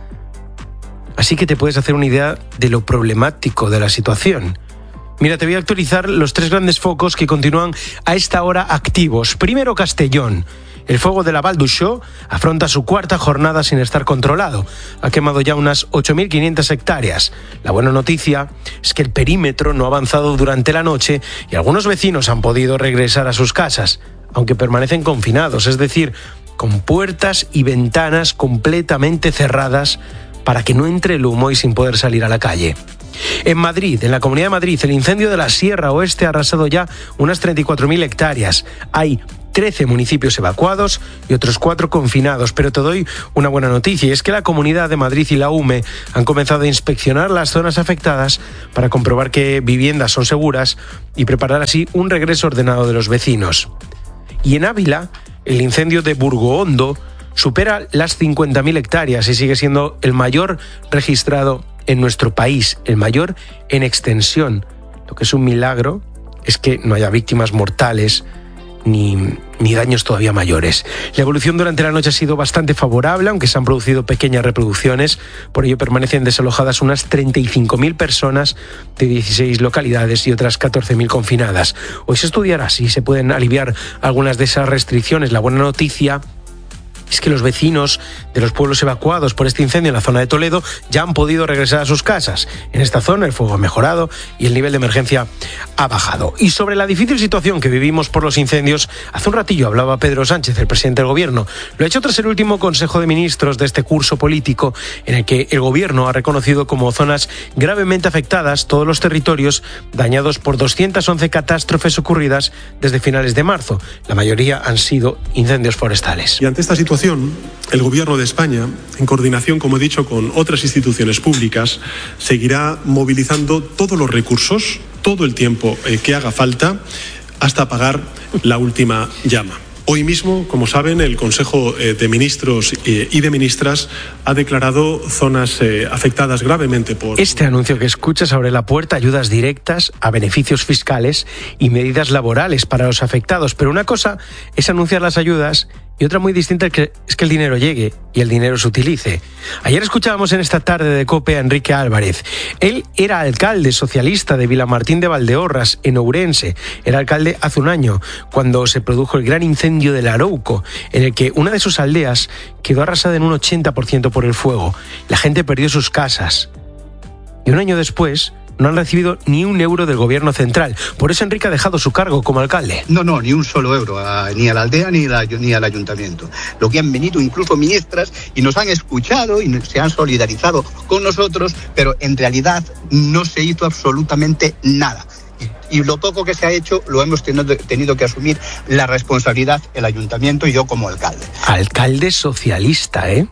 Así que te puedes hacer una idea de lo problemático de la situación. Mira, te voy a actualizar los tres grandes focos que continúan a esta hora activos. Primero, Castellón. El fuego de la Val d'Uixó afronta su cuarta jornada sin estar controlado. Ha quemado ya unas ocho mil quinientas hectáreas. La buena noticia es que el perímetro no ha avanzado durante la noche y algunos vecinos han podido regresar a sus casas, aunque permanecen confinados, es decir, con puertas y ventanas completamente cerradas para que no entre el humo y sin poder salir a la calle. En Madrid, en la Comunidad de Madrid, el incendio de la Sierra Oeste ha arrasado ya unas treinta y cuatro mil hectáreas. Hay trece municipios evacuados y otros cuatro confinados, pero te doy una buena noticia, y es que la Comunidad de Madrid y la U M E han comenzado a inspeccionar las zonas afectadas para comprobar que viviendas son seguras y preparar así un regreso ordenado de los vecinos. Y en Ávila, el incendio de Burgohondo supera las cincuenta mil hectáreas y sigue siendo el mayor registrado en nuestro país, el mayor en extensión. Lo que es un milagro es que no haya víctimas mortales ni, ni daños todavía mayores. La evolución durante la noche ha sido bastante favorable, aunque se han producido pequeñas reproducciones. Por ello permanecen desalojadas unas treinta y cinco mil personas de dieciséis localidades y otras catorce mil confinadas. Hoy se estudiará si se pueden aliviar algunas de esas restricciones. La buena noticia es que los vecinos de los pueblos evacuados por este incendio en la zona de Toledo ya han podido regresar a sus casas. En esta zona el fuego ha mejorado y el nivel de emergencia ha bajado. Y sobre la difícil situación que vivimos por los incendios, hace un ratillo hablaba Pedro Sánchez, el presidente del Gobierno. Lo ha hecho tras el último Consejo de Ministros de este curso político, en el que el Gobierno ha reconocido como zonas gravemente afectadas todos los territorios dañados por doscientas once catástrofes ocurridas desde finales de marzo. La mayoría han sido incendios forestales. Y ante esta situación, el Gobierno de España, en coordinación, como he dicho, con otras instituciones públicas, seguirá movilizando todos los recursos, todo el tiempo eh, que haga falta, hasta apagar la última llama. Hoy mismo, como saben, el Consejo de Ministros y de Ministras ha declarado zonas afectadas gravemente por... Este anuncio que escuchas abre la puerta a ayudas directas, a beneficios fiscales y medidas laborales para los afectados. Pero una cosa es anunciar las ayudas y otra muy distinta es que, es que el dinero llegue y el dinero se utilice. Ayer escuchábamos en esta tarde de COPE a Enrique Álvarez. Él era alcalde socialista de Vilamartín de Valdeorras, en Ourense. Era alcalde hace un año, cuando se produjo el gran incendio del Arouco, en el que una de sus aldeas quedó arrasada en un ochenta por ciento por el fuego. La gente perdió sus casas. Y un año después no han recibido ni un euro del gobierno central. Por eso Enrique ha dejado su cargo como alcalde. No, no, ni un solo euro, a, ni a la aldea ni, la, ni al ayuntamiento. Lo que han venido incluso ministras y nos han escuchado y se han solidarizado con nosotros, pero en realidad no se hizo absolutamente nada. Y lo poco que se ha hecho lo hemos tenido, tenido que asumir la responsabilidad el ayuntamiento y yo como alcalde. Alcalde socialista, ¿eh?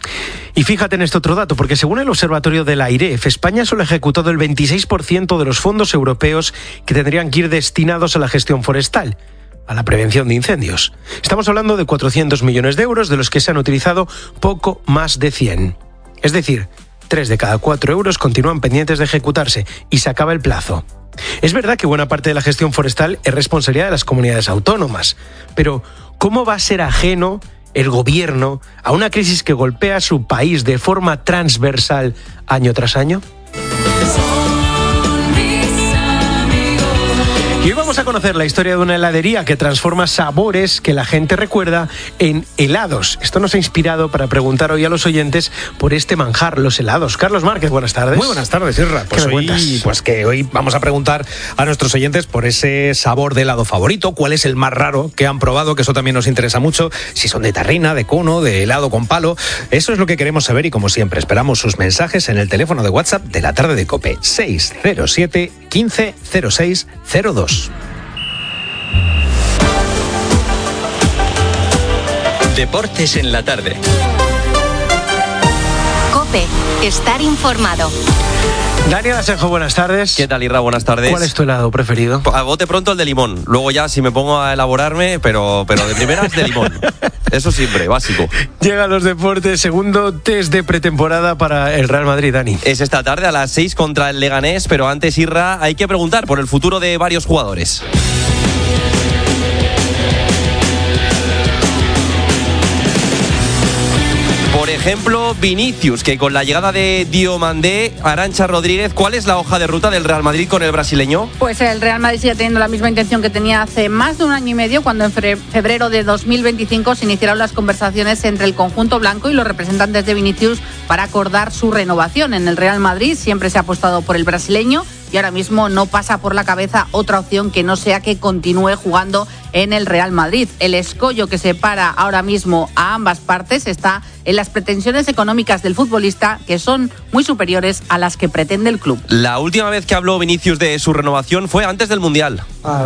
Y fíjate en este otro dato, porque según el Observatorio de la AIREF, España solo ha ejecutado el veintiséis por ciento de los fondos europeos que tendrían que ir destinados a la gestión forestal, a la prevención de incendios. Estamos hablando de cuatrocientos millones de euros, de los que se han utilizado poco más de cien. Es decir, tres de cada cuatro euros continúan pendientes de ejecutarse y se acaba el plazo. Es verdad que buena parte de la gestión forestal es responsabilidad de las comunidades autónomas, pero ¿cómo va a ser ajeno el gobierno a una crisis que golpea a su país de forma transversal año tras año? Y hoy vamos a conocer la historia de una heladería que transforma sabores que la gente recuerda en helados. Esto nos ha inspirado para preguntar hoy a los oyentes por este manjar, los helados. Carlos Márquez, buenas tardes. Muy buenas tardes, Isra. Pues, ¿Qué me cuentas? hoy, pues que hoy vamos a preguntar a nuestros oyentes por ese sabor de helado favorito, cuál es el más raro que han probado, que eso también nos interesa mucho, si son de tarrina, de cono, de helado con palo. Eso es lo que queremos saber y, como siempre, esperamos sus mensajes en el teléfono de WhatsApp de la tarde de COPE, seis cero siete, quince, cero seis, cero dos. Deportes en la tarde. COPE, estar informado. Daniel Asenjo, buenas tardes. ¿Qué tal, Irra? Buenas tardes. ¿Cuál es tu helado preferido? A bote pronto el de limón. Luego ya si me pongo a elaborarme, pero, pero de primeras de limón. Eso siempre, básico. Llegan los deportes, segundo test de pretemporada para el Real Madrid, Dani. Es esta tarde a las seis contra el Leganés, pero antes, Irra, hay que preguntar por el futuro de varios jugadores. Por ejemplo, Vinicius, que con la llegada de Diomandé, Arantxa Rodríguez, ¿cuál es la hoja de ruta del Real Madrid con el brasileño? Pues el Real Madrid sigue teniendo la misma intención que tenía hace más de un año y medio, cuando en febrero de dos mil veinticinco se iniciaron las conversaciones entre el conjunto blanco y los representantes de Vinicius para acordar su renovación. En el Real Madrid siempre se ha apostado por el brasileño y ahora mismo no pasa por la cabeza otra opción que no sea que continúe jugando en el Real Madrid. El escollo que separa ahora mismo a ambas partes está en las pretensiones económicas del futbolista, que son muy superiores a las que pretende el club. La última vez que habló Vinicius de su renovación fue antes del Mundial.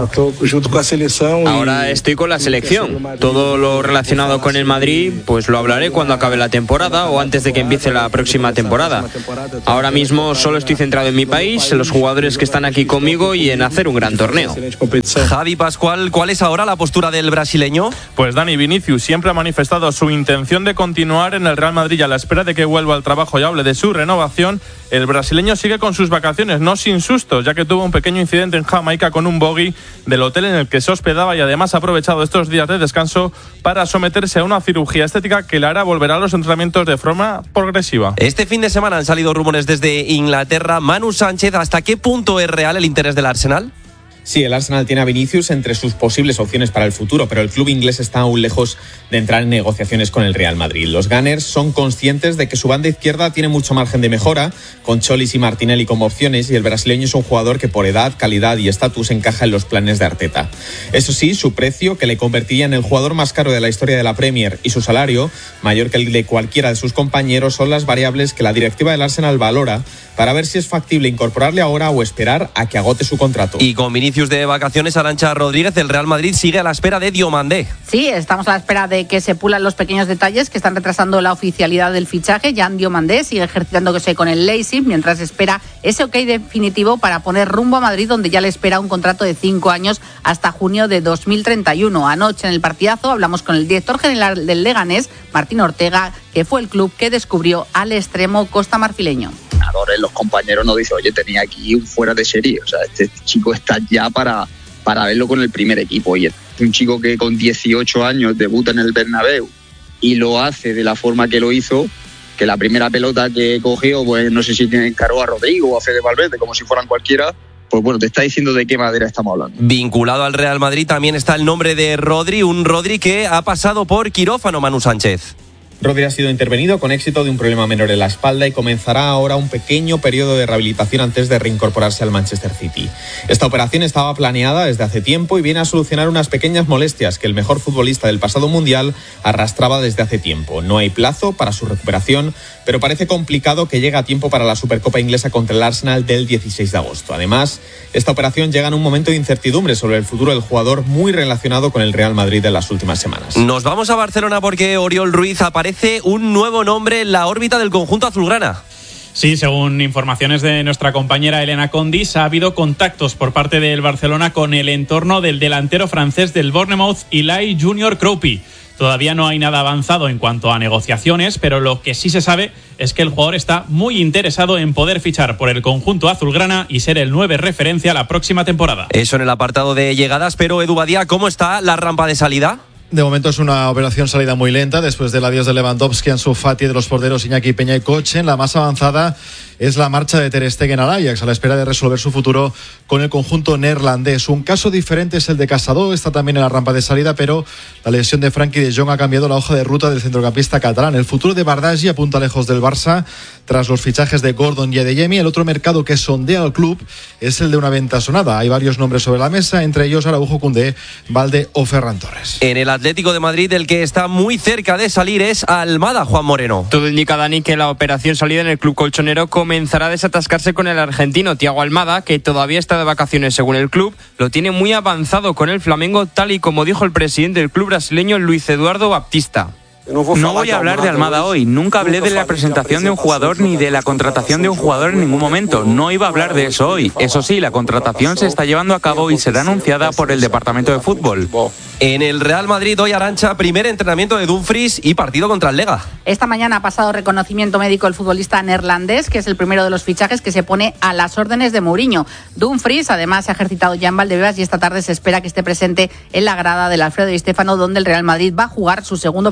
Ahora estoy con la selección. Todo lo relacionado con el Madrid, pues lo hablaré cuando acabe la temporada o antes de que empiece la próxima temporada. Ahora mismo solo estoy centrado en mi país, en los jugadores que están aquí conmigo y en hacer un gran torneo. Javi Pascual, ¿cuál es ahora la postura del brasileño? Pues Dani, Vinicius siempre ha manifestado su intención de continuar en el Real Madrid y a la espera de que vuelva al trabajo y hable de su renovación. El brasileño sigue con sus vacaciones, no sin sustos, ya que tuvo un pequeño incidente en Jamaica con un bogey del hotel en el que se hospedaba y además ha aprovechado estos días de descanso para someterse a una cirugía estética que le hará volver a los entrenamientos de forma progresiva. Este fin de semana han salido rumores desde Inglaterra. Manu Sánchez, ¿hasta qué punto es real el interés del Arsenal? Sí, el Arsenal tiene a Vinicius entre sus posibles opciones para el futuro, pero el club inglés está aún lejos de entrar en negociaciones con el Real Madrid. Los Gunners son conscientes de que su banda izquierda tiene mucho margen de mejora, con Cholis y Martinelli como opciones, y el brasileño es un jugador que por edad, calidad y estatus encaja en los planes de Arteta. Eso sí, su precio, que le convertiría en el jugador más caro de la historia de la Premier, y su salario, mayor que el de cualquiera de sus compañeros, son las variables que la directiva del Arsenal valora para ver si es factible incorporarle ahora o esperar a que agote su contrato. Y con Vinicius de vacaciones, Arantxa Rodríguez, el Real Madrid sigue a la espera de Diomandé. Sí, estamos a la espera de que se pulan los pequeños detalles que están retrasando la oficialidad del fichaje. Jan Diomandé sigue ejercitándose con el Leipzig mientras espera ese ok definitivo para poner rumbo a Madrid, donde ya le espera un contrato de cinco años hasta junio de dos mil treinta y uno. Anoche en el partidazo hablamos con el director general del Leganés, Martín Ortega, que fue el club que descubrió al extremo costamarfileño. Los compañeros nos dicen, oye, tenía aquí un fuera de serie, o sea, este chico está ya para, para verlo con el primer equipo, y es un chico que con dieciocho años debuta en el Bernabéu y lo hace de la forma que lo hizo, que la primera pelota que cogió, pues no sé si encaró a Rodrigo o a Fede Valverde, como si fueran cualquiera. Pues bueno, te está diciendo de qué madera estamos hablando. Vinculado al Real Madrid también está el nombre de Rodri, un Rodri que ha pasado por quirófano, Manu Sánchez. Rodri ha sido intervenido con éxito de un problema menor en la espalda y comenzará ahora un pequeño periodo de rehabilitación antes de reincorporarse al Manchester City. Esta operación estaba planeada desde hace tiempo y viene a solucionar unas pequeñas molestias que el mejor futbolista del pasado mundial arrastraba desde hace tiempo. No hay plazo para su recuperación, pero parece complicado que llegue a tiempo para la Supercopa inglesa contra el Arsenal del dieciséis de agosto. Además, esta operación llega en un momento de incertidumbre sobre el futuro del jugador, muy relacionado con el Real Madrid en las últimas semanas. Nos vamos a Barcelona porque Oriol Ruiz aparece un nuevo nombre en la órbita del conjunto azulgrana. Sí, según informaciones de nuestra compañera Elena Condis, ha habido contactos por parte del Barcelona con el entorno del delantero francés del Bournemouth, Ilai Junior Kroupi. Todavía no hay nada avanzado en cuanto a negociaciones, pero lo que sí se sabe es que el jugador está muy interesado en poder fichar por el conjunto azulgrana y ser el nueve referencia la próxima temporada. Eso en el apartado de llegadas, pero Edu Badía, ¿cómo está la rampa de salida? De momento es una operación salida muy lenta después del adiós de Lewandowski, Ansu Fati, de los porteros Iñaki Peña y Kochen. La más avanzada es la marcha de Ter Stegen al Ajax a la espera de resolver su futuro con el conjunto neerlandés. Un caso diferente es el de Casado, está también en la rampa de salida, pero la lesión de Frenkie de Jong ha cambiado la hoja de ruta del centrocampista catalán. El futuro de Bardghji apunta lejos del Barça tras los fichajes de Gordon y Adeyemi. El otro mercado que sondea al club es el de una venta sonada. Hay varios nombres sobre la mesa, entre ellos Araujo, Koundé, Valde o Ferran Torres. En el Atlético de Madrid, el que está muy cerca de salir es Almada, Juan Moreno. Todo indica, Dani, que la operación salida en el club colchonero comenzará a desatascarse con el argentino Thiago Almada, que todavía está de vacaciones según el club. Lo tiene muy avanzado con el Flamengo, tal y como dijo el presidente del club brasileño, Luis Eduardo Baptista. No voy a hablar de Almada hoy. Nunca hablé de la presentación de un jugador ni de la contratación de un jugador en ningún momento. No iba a hablar de eso hoy. Eso sí, la contratación se está llevando a cabo y será anunciada por el departamento de fútbol. En el Real Madrid hoy, Arantxa, primer entrenamiento de Dumfries y partido contra el Lega. Esta mañana ha pasado reconocimiento médico el futbolista neerlandés, que es el primero de los fichajes que se pone a las órdenes de Mourinho. Dumfries además se ha ejercitado ya en Valdebebas y esta tarde se espera que esté presente en la grada del Alfredo Di Stéfano, donde el Real Madrid va a jugar su segundo partido de entrenamiento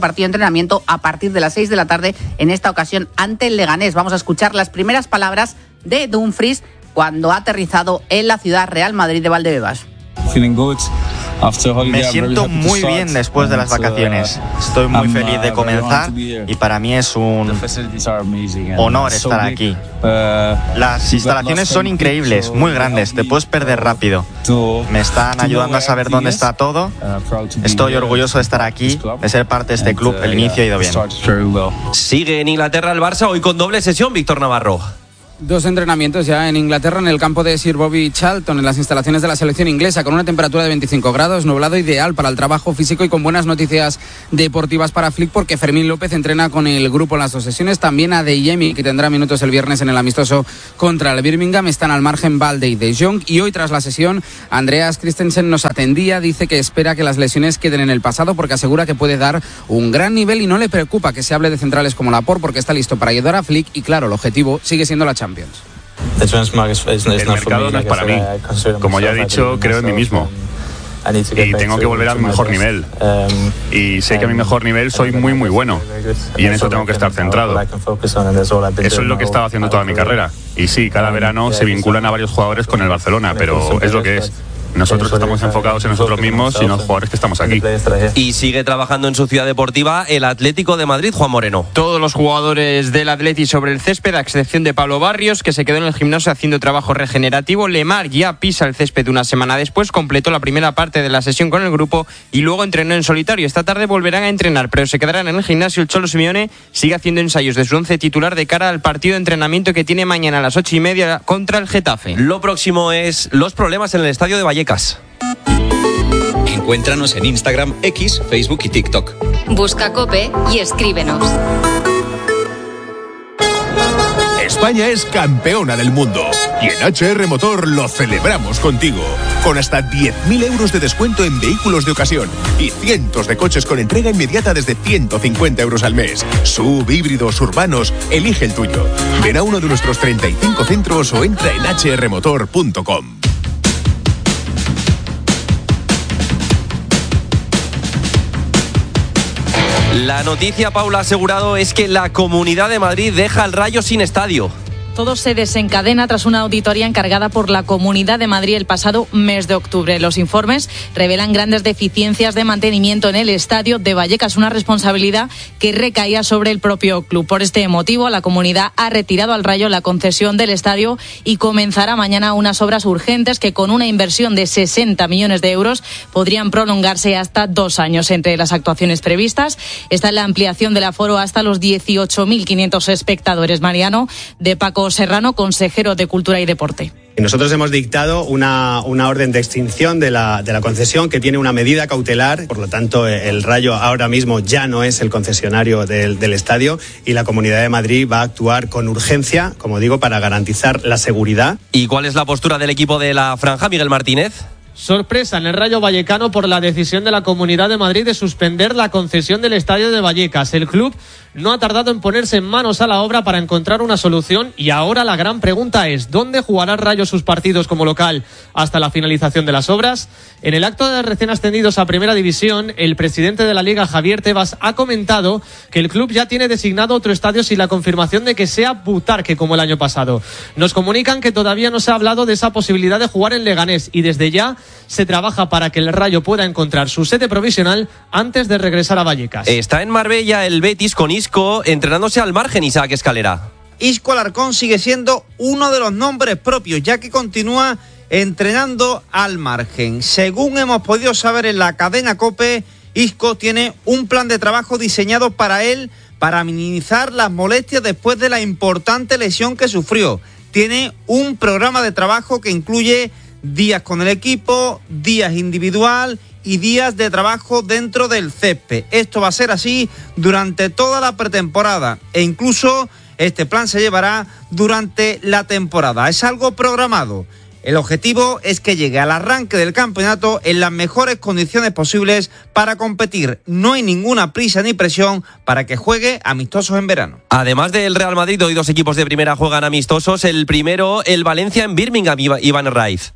entrenamiento a partir de las seis de la tarde, en esta ocasión ante el Leganés. Vamos a escuchar las primeras palabras de Dumfries cuando ha aterrizado en la ciudad Real Madrid de Valdebebas. Me siento muy bien después de las vacaciones. Estoy muy feliz de comenzar y para mí es un honor estar aquí. Las instalaciones son increíbles, muy grandes, te puedes perder rápido. Me están ayudando a saber dónde está todo. Estoy orgulloso de estar aquí, de ser parte de este club. El inicio ha ido bien. Sigue en Inglaterra el Barça, hoy con doble sesión, Víctor Navarro. Dos entrenamientos ya en Inglaterra, en el campo de Sir Bobby Charlton, en las instalaciones de la selección inglesa, con una temperatura de veinticinco grados, nublado, ideal para el trabajo físico y con buenas noticias deportivas para Flick, porque Fermín López entrena con el grupo en las dos sesiones. También Adeyemi, que tendrá minutos el viernes en el amistoso contra el Birmingham. Están al margen Balde y De Jong. Y hoy, tras la sesión, Andreas Christensen nos atendía. Dice que espera que las lesiones queden en el pasado, porque asegura que puede dar un gran nivel y no le preocupa que se hable de centrales como Laporte, porque está listo para ayudar a Flick. Y claro, el objetivo sigue siendo la Champions. El mercado no es para mí. Como ya he dicho, creo en mí mismo. Y tengo que volver a mi mejor nivel. Y sé que a mi mejor nivel soy muy, muy bueno. Y en eso tengo que estar centrado. Eso es lo que he estado haciendo toda mi carrera. Y sí, cada verano se vinculan a varios jugadores con el Barcelona, pero es lo que es. Nosotros estamos enfocados en nosotros mismos y en los jugadores que estamos aquí. Y sigue trabajando en su ciudad deportiva el Atlético de Madrid, Juan Moreno. Todos los jugadores del Atleti sobre el césped, a excepción de Pablo Barrios, que se quedó en el gimnasio haciendo trabajo regenerativo. Lemar ya pisa el césped una semana después, completó la primera parte de la sesión con el grupo y luego entrenó en solitario. Esta tarde volverán a entrenar, pero se quedarán en el gimnasio. El Cholo Simeone sigue haciendo ensayos de su once titular de cara al partido de entrenamiento que tiene mañana a las ocho y media contra el Getafe. Lo próximo es los problemas en el estadio de Vallecas. Encuéntranos en Instagram, X, Facebook y TikTok. Busca COPE y escríbenos. España es campeona del mundo y en H R Motor lo celebramos contigo. Con hasta diez mil euros de descuento en vehículos de ocasión y cientos de coches con entrega inmediata desde ciento cincuenta euros al mes. Sub, híbridos, urbanos, elige el tuyo. Ven a uno de nuestros treinta y cinco centros o entra en h r motor punto com. La noticia, Paula Asegurado, es que la Comunidad de Madrid deja al Rayo sin estadio. Todo se desencadena tras una auditoría encargada por la Comunidad de Madrid el pasado mes de octubre. Los informes revelan grandes deficiencias de mantenimiento en el estadio de Vallecas, una responsabilidad que recaía sobre el propio club. Por este motivo, la Comunidad ha retirado al Rayo la concesión del estadio y comenzará mañana unas obras urgentes que, con una inversión de sesenta millones de euros, podrían prolongarse hasta dos años. Entre las actuaciones previstas está la ampliación del aforo hasta los dieciocho mil quinientos espectadores. Mariano de Paco Serrano, consejero de Cultura y Deporte. Nosotros hemos dictado una, una orden de extinción de la, de la concesión que tiene una medida cautelar, por lo tanto el Rayo ahora mismo ya no es el concesionario del, del estadio y la Comunidad de Madrid va a actuar con urgencia, como digo, para garantizar la seguridad. ¿Y cuál es la postura del equipo de la Franja, Miguel Martínez? Sorpresa en el Rayo Vallecano por la decisión de la Comunidad de Madrid de suspender la concesión del estadio de Vallecas. El club no ha tardado en ponerse en manos a la obra para encontrar una solución y ahora la gran pregunta es ¿dónde jugará Rayo sus partidos como local hasta la finalización de las obras? En el acto de recién ascendidos a Primera División, el presidente de la Liga, Javier Tebas, ha comentado que el club ya tiene designado otro estadio sin la confirmación de que sea Butarque como el año pasado. Nos comunican que todavía no se ha hablado de esa posibilidad de jugar en Leganés y desde ya se trabaja para que el Rayo pueda encontrar su sede provisional antes de regresar a Vallecas. Está en Marbella el Betis con Isco entrenándose al margen, Isaac Escalera. Isco Alarcón sigue siendo uno de los nombres propios, ya que continúa entrenando al margen. Según hemos podido saber en la cadena COPE, Isco tiene un plan de trabajo diseñado para él para minimizar las molestias después de la importante lesión que sufrió. Tiene un programa de trabajo que incluye días con el equipo, días individual y días de trabajo dentro del césped. Esto va a ser así durante toda la pretemporada e incluso este plan se llevará durante la temporada. Es algo programado. El objetivo es que llegue al arranque del campeonato en las mejores condiciones posibles para competir. No hay ninguna prisa ni presión para que juegue amistosos en verano. Además del Real Madrid, hoy dos equipos de primera juegan amistosos. El primero, el Valencia en Birmingham, Iván Herraiz.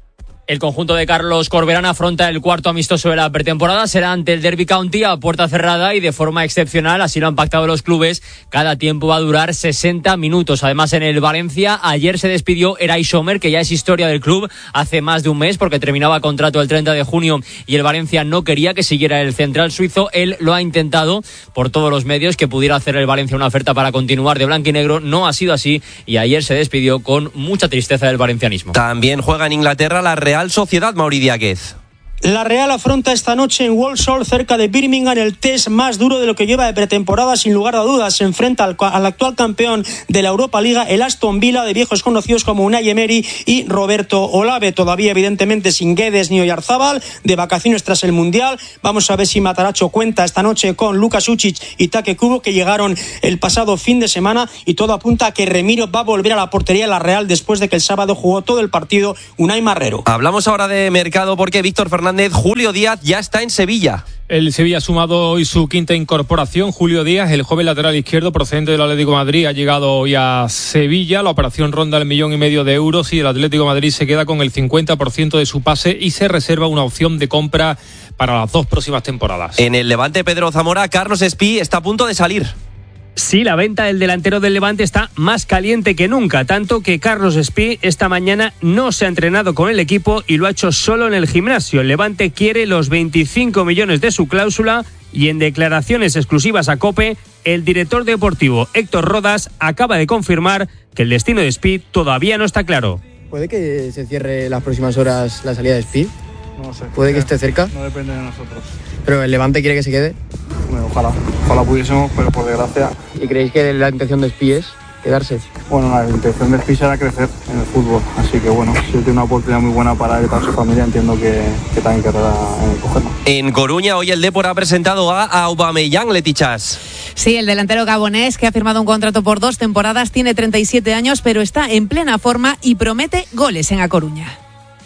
El conjunto de Carlos Corberán afronta el cuarto amistoso de la pretemporada. Será ante el Derby County a puerta cerrada y de forma excepcional. Así lo han pactado los clubes. Cada tiempo va a durar sesenta minutos. Además, en el Valencia, ayer se despidió Eray Sommer, que ya es historia del club hace más de un mes porque terminaba contrato el treinta de junio y el Valencia no quería que siguiera el central suizo. Él lo ha intentado por todos los medios que pudiera hacer el Valencia una oferta para continuar de blanquinegro. No ha sido así y ayer se despidió con mucha tristeza del valencianismo. También juega en Inglaterra la Real Sociedad, Mauri Diáguez. La Real afronta esta noche en Walsall, cerca de Birmingham, el test más duro de lo que lleva de pretemporada, sin lugar a dudas. Se enfrenta al, al actual campeón de la Europa Liga, el Aston Villa, de viejos conocidos como Unai Emery y Roberto Olave. Todavía, evidentemente, sin Guedes ni Oyarzábal, de vacaciones tras el Mundial. Vamos a ver si Matarazzo cuenta esta noche con Lukas Učić y Take Kubo, que llegaron el pasado fin de semana, y todo apunta a que Remiro va a volver a la portería de la Real después de que el sábado jugó todo el partido Unai Marrero. Hablamos ahora de mercado porque Víctor Fernández, Julio Díaz ya está en Sevilla. El Sevilla ha sumado hoy su quinta incorporación. Julio Díaz, el joven lateral izquierdo procedente del Atlético de Madrid, ha llegado hoy a Sevilla. La operación ronda el millón y medio de euros y el Atlético de Madrid se queda con el cincuenta por ciento de su pase y se reserva una opción de compra para las dos próximas temporadas. En el Levante, Pedro Zamora, Carlos Espí está a punto de salir. Sí, la venta del delantero del Levante está más caliente que nunca, tanto que Carlos Espí esta mañana no se ha entrenado con el equipo y lo ha hecho solo en el gimnasio. El Levante quiere los veinticinco millones de su cláusula y en declaraciones exclusivas a COPE, el director deportivo Héctor Rodas acaba de confirmar que el destino de Espí todavía no está claro. ¿Puede que se cierre las próximas horas la salida de Espí? No sé. ¿Puede que esté cerca? No depende de nosotros. ¿Pero el Levante quiere que se quede? Bueno, ojalá, ojalá pudiésemos, pero por desgracia... ¿Y creéis que la intención de Espí es quedarse? Bueno, la intención de Espí será crecer en el fútbol, así que bueno, si tiene una oportunidad muy buena para él y para su familia, entiendo que, que también querrá eh, cogerla. En Coruña, hoy el Depor ha presentado a Aubameyang, Letichas. Sí, el delantero gabonés, que ha firmado un contrato por dos temporadas, tiene treinta y siete años, pero está en plena forma y promete goles en A Coruña.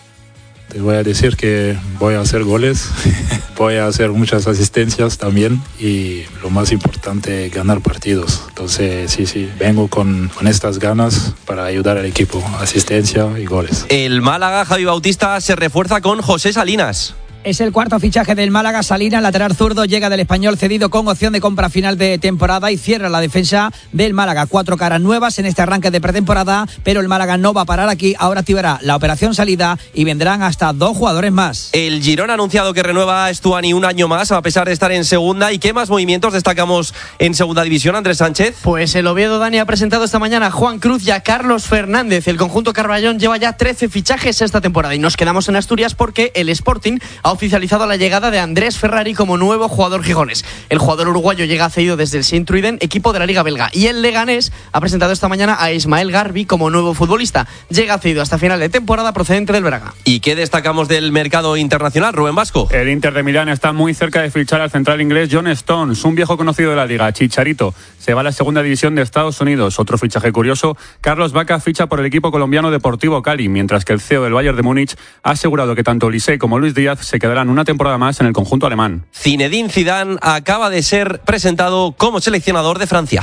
Te voy a decir que voy a hacer goles, voy a hacer muchas asistencias también y lo más importante, ganar partidos. Entonces, sí, sí, vengo con, con estas ganas para ayudar al equipo, asistencia y goles. El Málaga, Javi Bautista, se refuerza con José Salinas. Es el cuarto fichaje del Málaga. Salinas, lateral zurdo, llega del Español cedido con opción de compra final de temporada y cierra la defensa del Málaga. Cuatro caras nuevas en este arranque de pretemporada, pero el Málaga no va a parar aquí. Ahora activará la operación salida y vendrán hasta dos jugadores más. El Girona ha anunciado que renueva a Estuani un año más, a pesar de estar en segunda. ¿Y qué más movimientos destacamos en segunda división, Andrés Sánchez? Pues el Oviedo, Dani, ha presentado esta mañana a Juan Cruz y a Carlos Fernández. El conjunto Carballón lleva ya trece fichajes esta temporada y nos quedamos en Asturias porque el Sporting ha oficializado la llegada de Andrés Ferrari como nuevo jugador gijonés. El jugador uruguayo llega cedido desde el Sint-Truiden, equipo de la Liga Belga, y el Leganés ha presentado esta mañana a Ismael Garbi como nuevo futbolista. Llega cedido hasta final de temporada procedente del Braga. ¿Y qué destacamos del mercado internacional, Rubén Vasco? El Inter de Milán está muy cerca de fichar al central inglés John Stones, un viejo conocido de la Liga, Chicharito. Se va a la segunda división de Estados Unidos. Otro fichaje curioso, Carlos Vaca ficha por el equipo colombiano Deportivo Cali, mientras que el C E O del Bayern de Múnich ha asegurado que tanto Olise como Luis Díaz se quedarán una temporada más en el conjunto alemán. Zinedine Zidane acaba de ser presentado como seleccionador de Francia.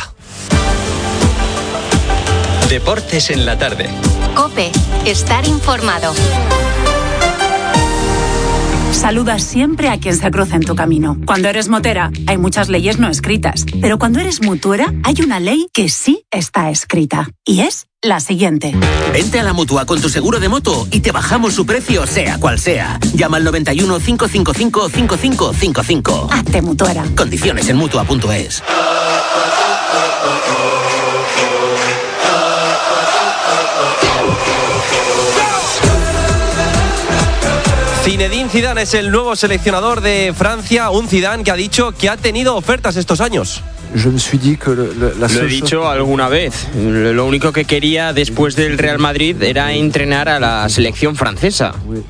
Deportes en la tarde. COPE, estar informado. Saluda siempre a quien se cruza en tu camino. Cuando eres motera, hay muchas leyes no escritas. Pero cuando eres mutuera, hay una ley que sí está escrita. Y es la siguiente. Vente a la Mutua con tu seguro de moto y te bajamos su precio, sea cual sea. Llama al noventa y uno, cinco cinco cinco, cinco cinco cinco cinco. Hazte mutuera. Condiciones en mutua punto es. Zinedine Zidane es el nuevo seleccionador de Francia, un Zidane que ha dicho que ha tenido ofertas estos años. Lo he dicho alguna vez. Lo único que quería después del Real Madrid era entrenar a la selección francesa.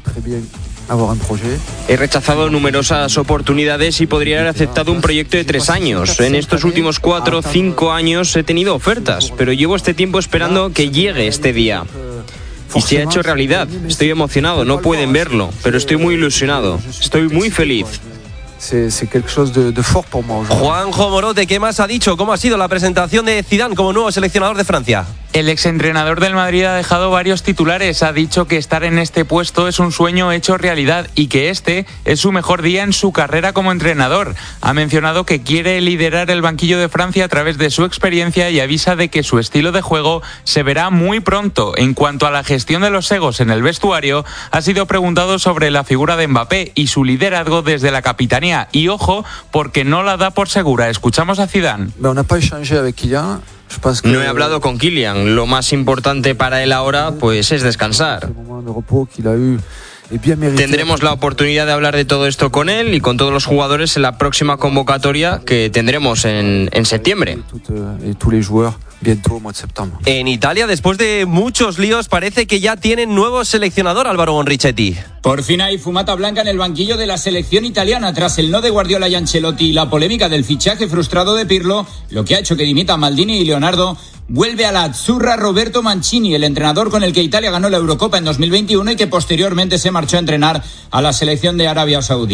He rechazado numerosas oportunidades y podría haber aceptado un proyecto de tres años. En estos últimos cuatro o cinco años he tenido ofertas, pero llevo este tiempo esperando que llegue este día. Y se ha hecho realidad. Estoy emocionado, no pueden verlo, pero estoy muy ilusionado. Estoy muy feliz. Juanjo Morote, ¿qué más ha dicho? ¿Cómo ha sido la presentación de Zidane como nuevo seleccionador de Francia? El exentrenador del Madrid ha dejado varios titulares. Ha dicho que estar en este puesto es un sueño hecho realidad y que este es su mejor día en su carrera como entrenador. Ha mencionado que quiere liderar el banquillo de Francia a través de su experiencia y avisa de que su estilo de juego se verá muy pronto. En cuanto a la gestión de los egos en el vestuario, ha sido preguntado sobre la figura de Mbappé y su liderazgo desde la capitanía. Y ojo, porque no la da por segura. Escuchamos a Zidane. No he hablado con Kylian. Lo más importante para él ahora pues es descansar. Tendremos la oportunidad de hablar de todo esto con él y con todos los jugadores en la próxima convocatoria que tendremos en, en septiembre. En Italia, después de muchos líos, parece que ya tienen nuevo seleccionador, Álvaro Bonrichetti. Por fin hay fumata blanca en el banquillo de la selección italiana tras el no de Guardiola y Ancelotti y la polémica del fichaje frustrado de Pirlo, lo que ha hecho que dimita Maldini y Leonardo. Vuelve a la Azzurra Roberto Mancini, el entrenador con el que Italia ganó la Eurocopa en dos mil veintiuno y que posteriormente se marchó a entrenar a la selección de Arabia Saudí.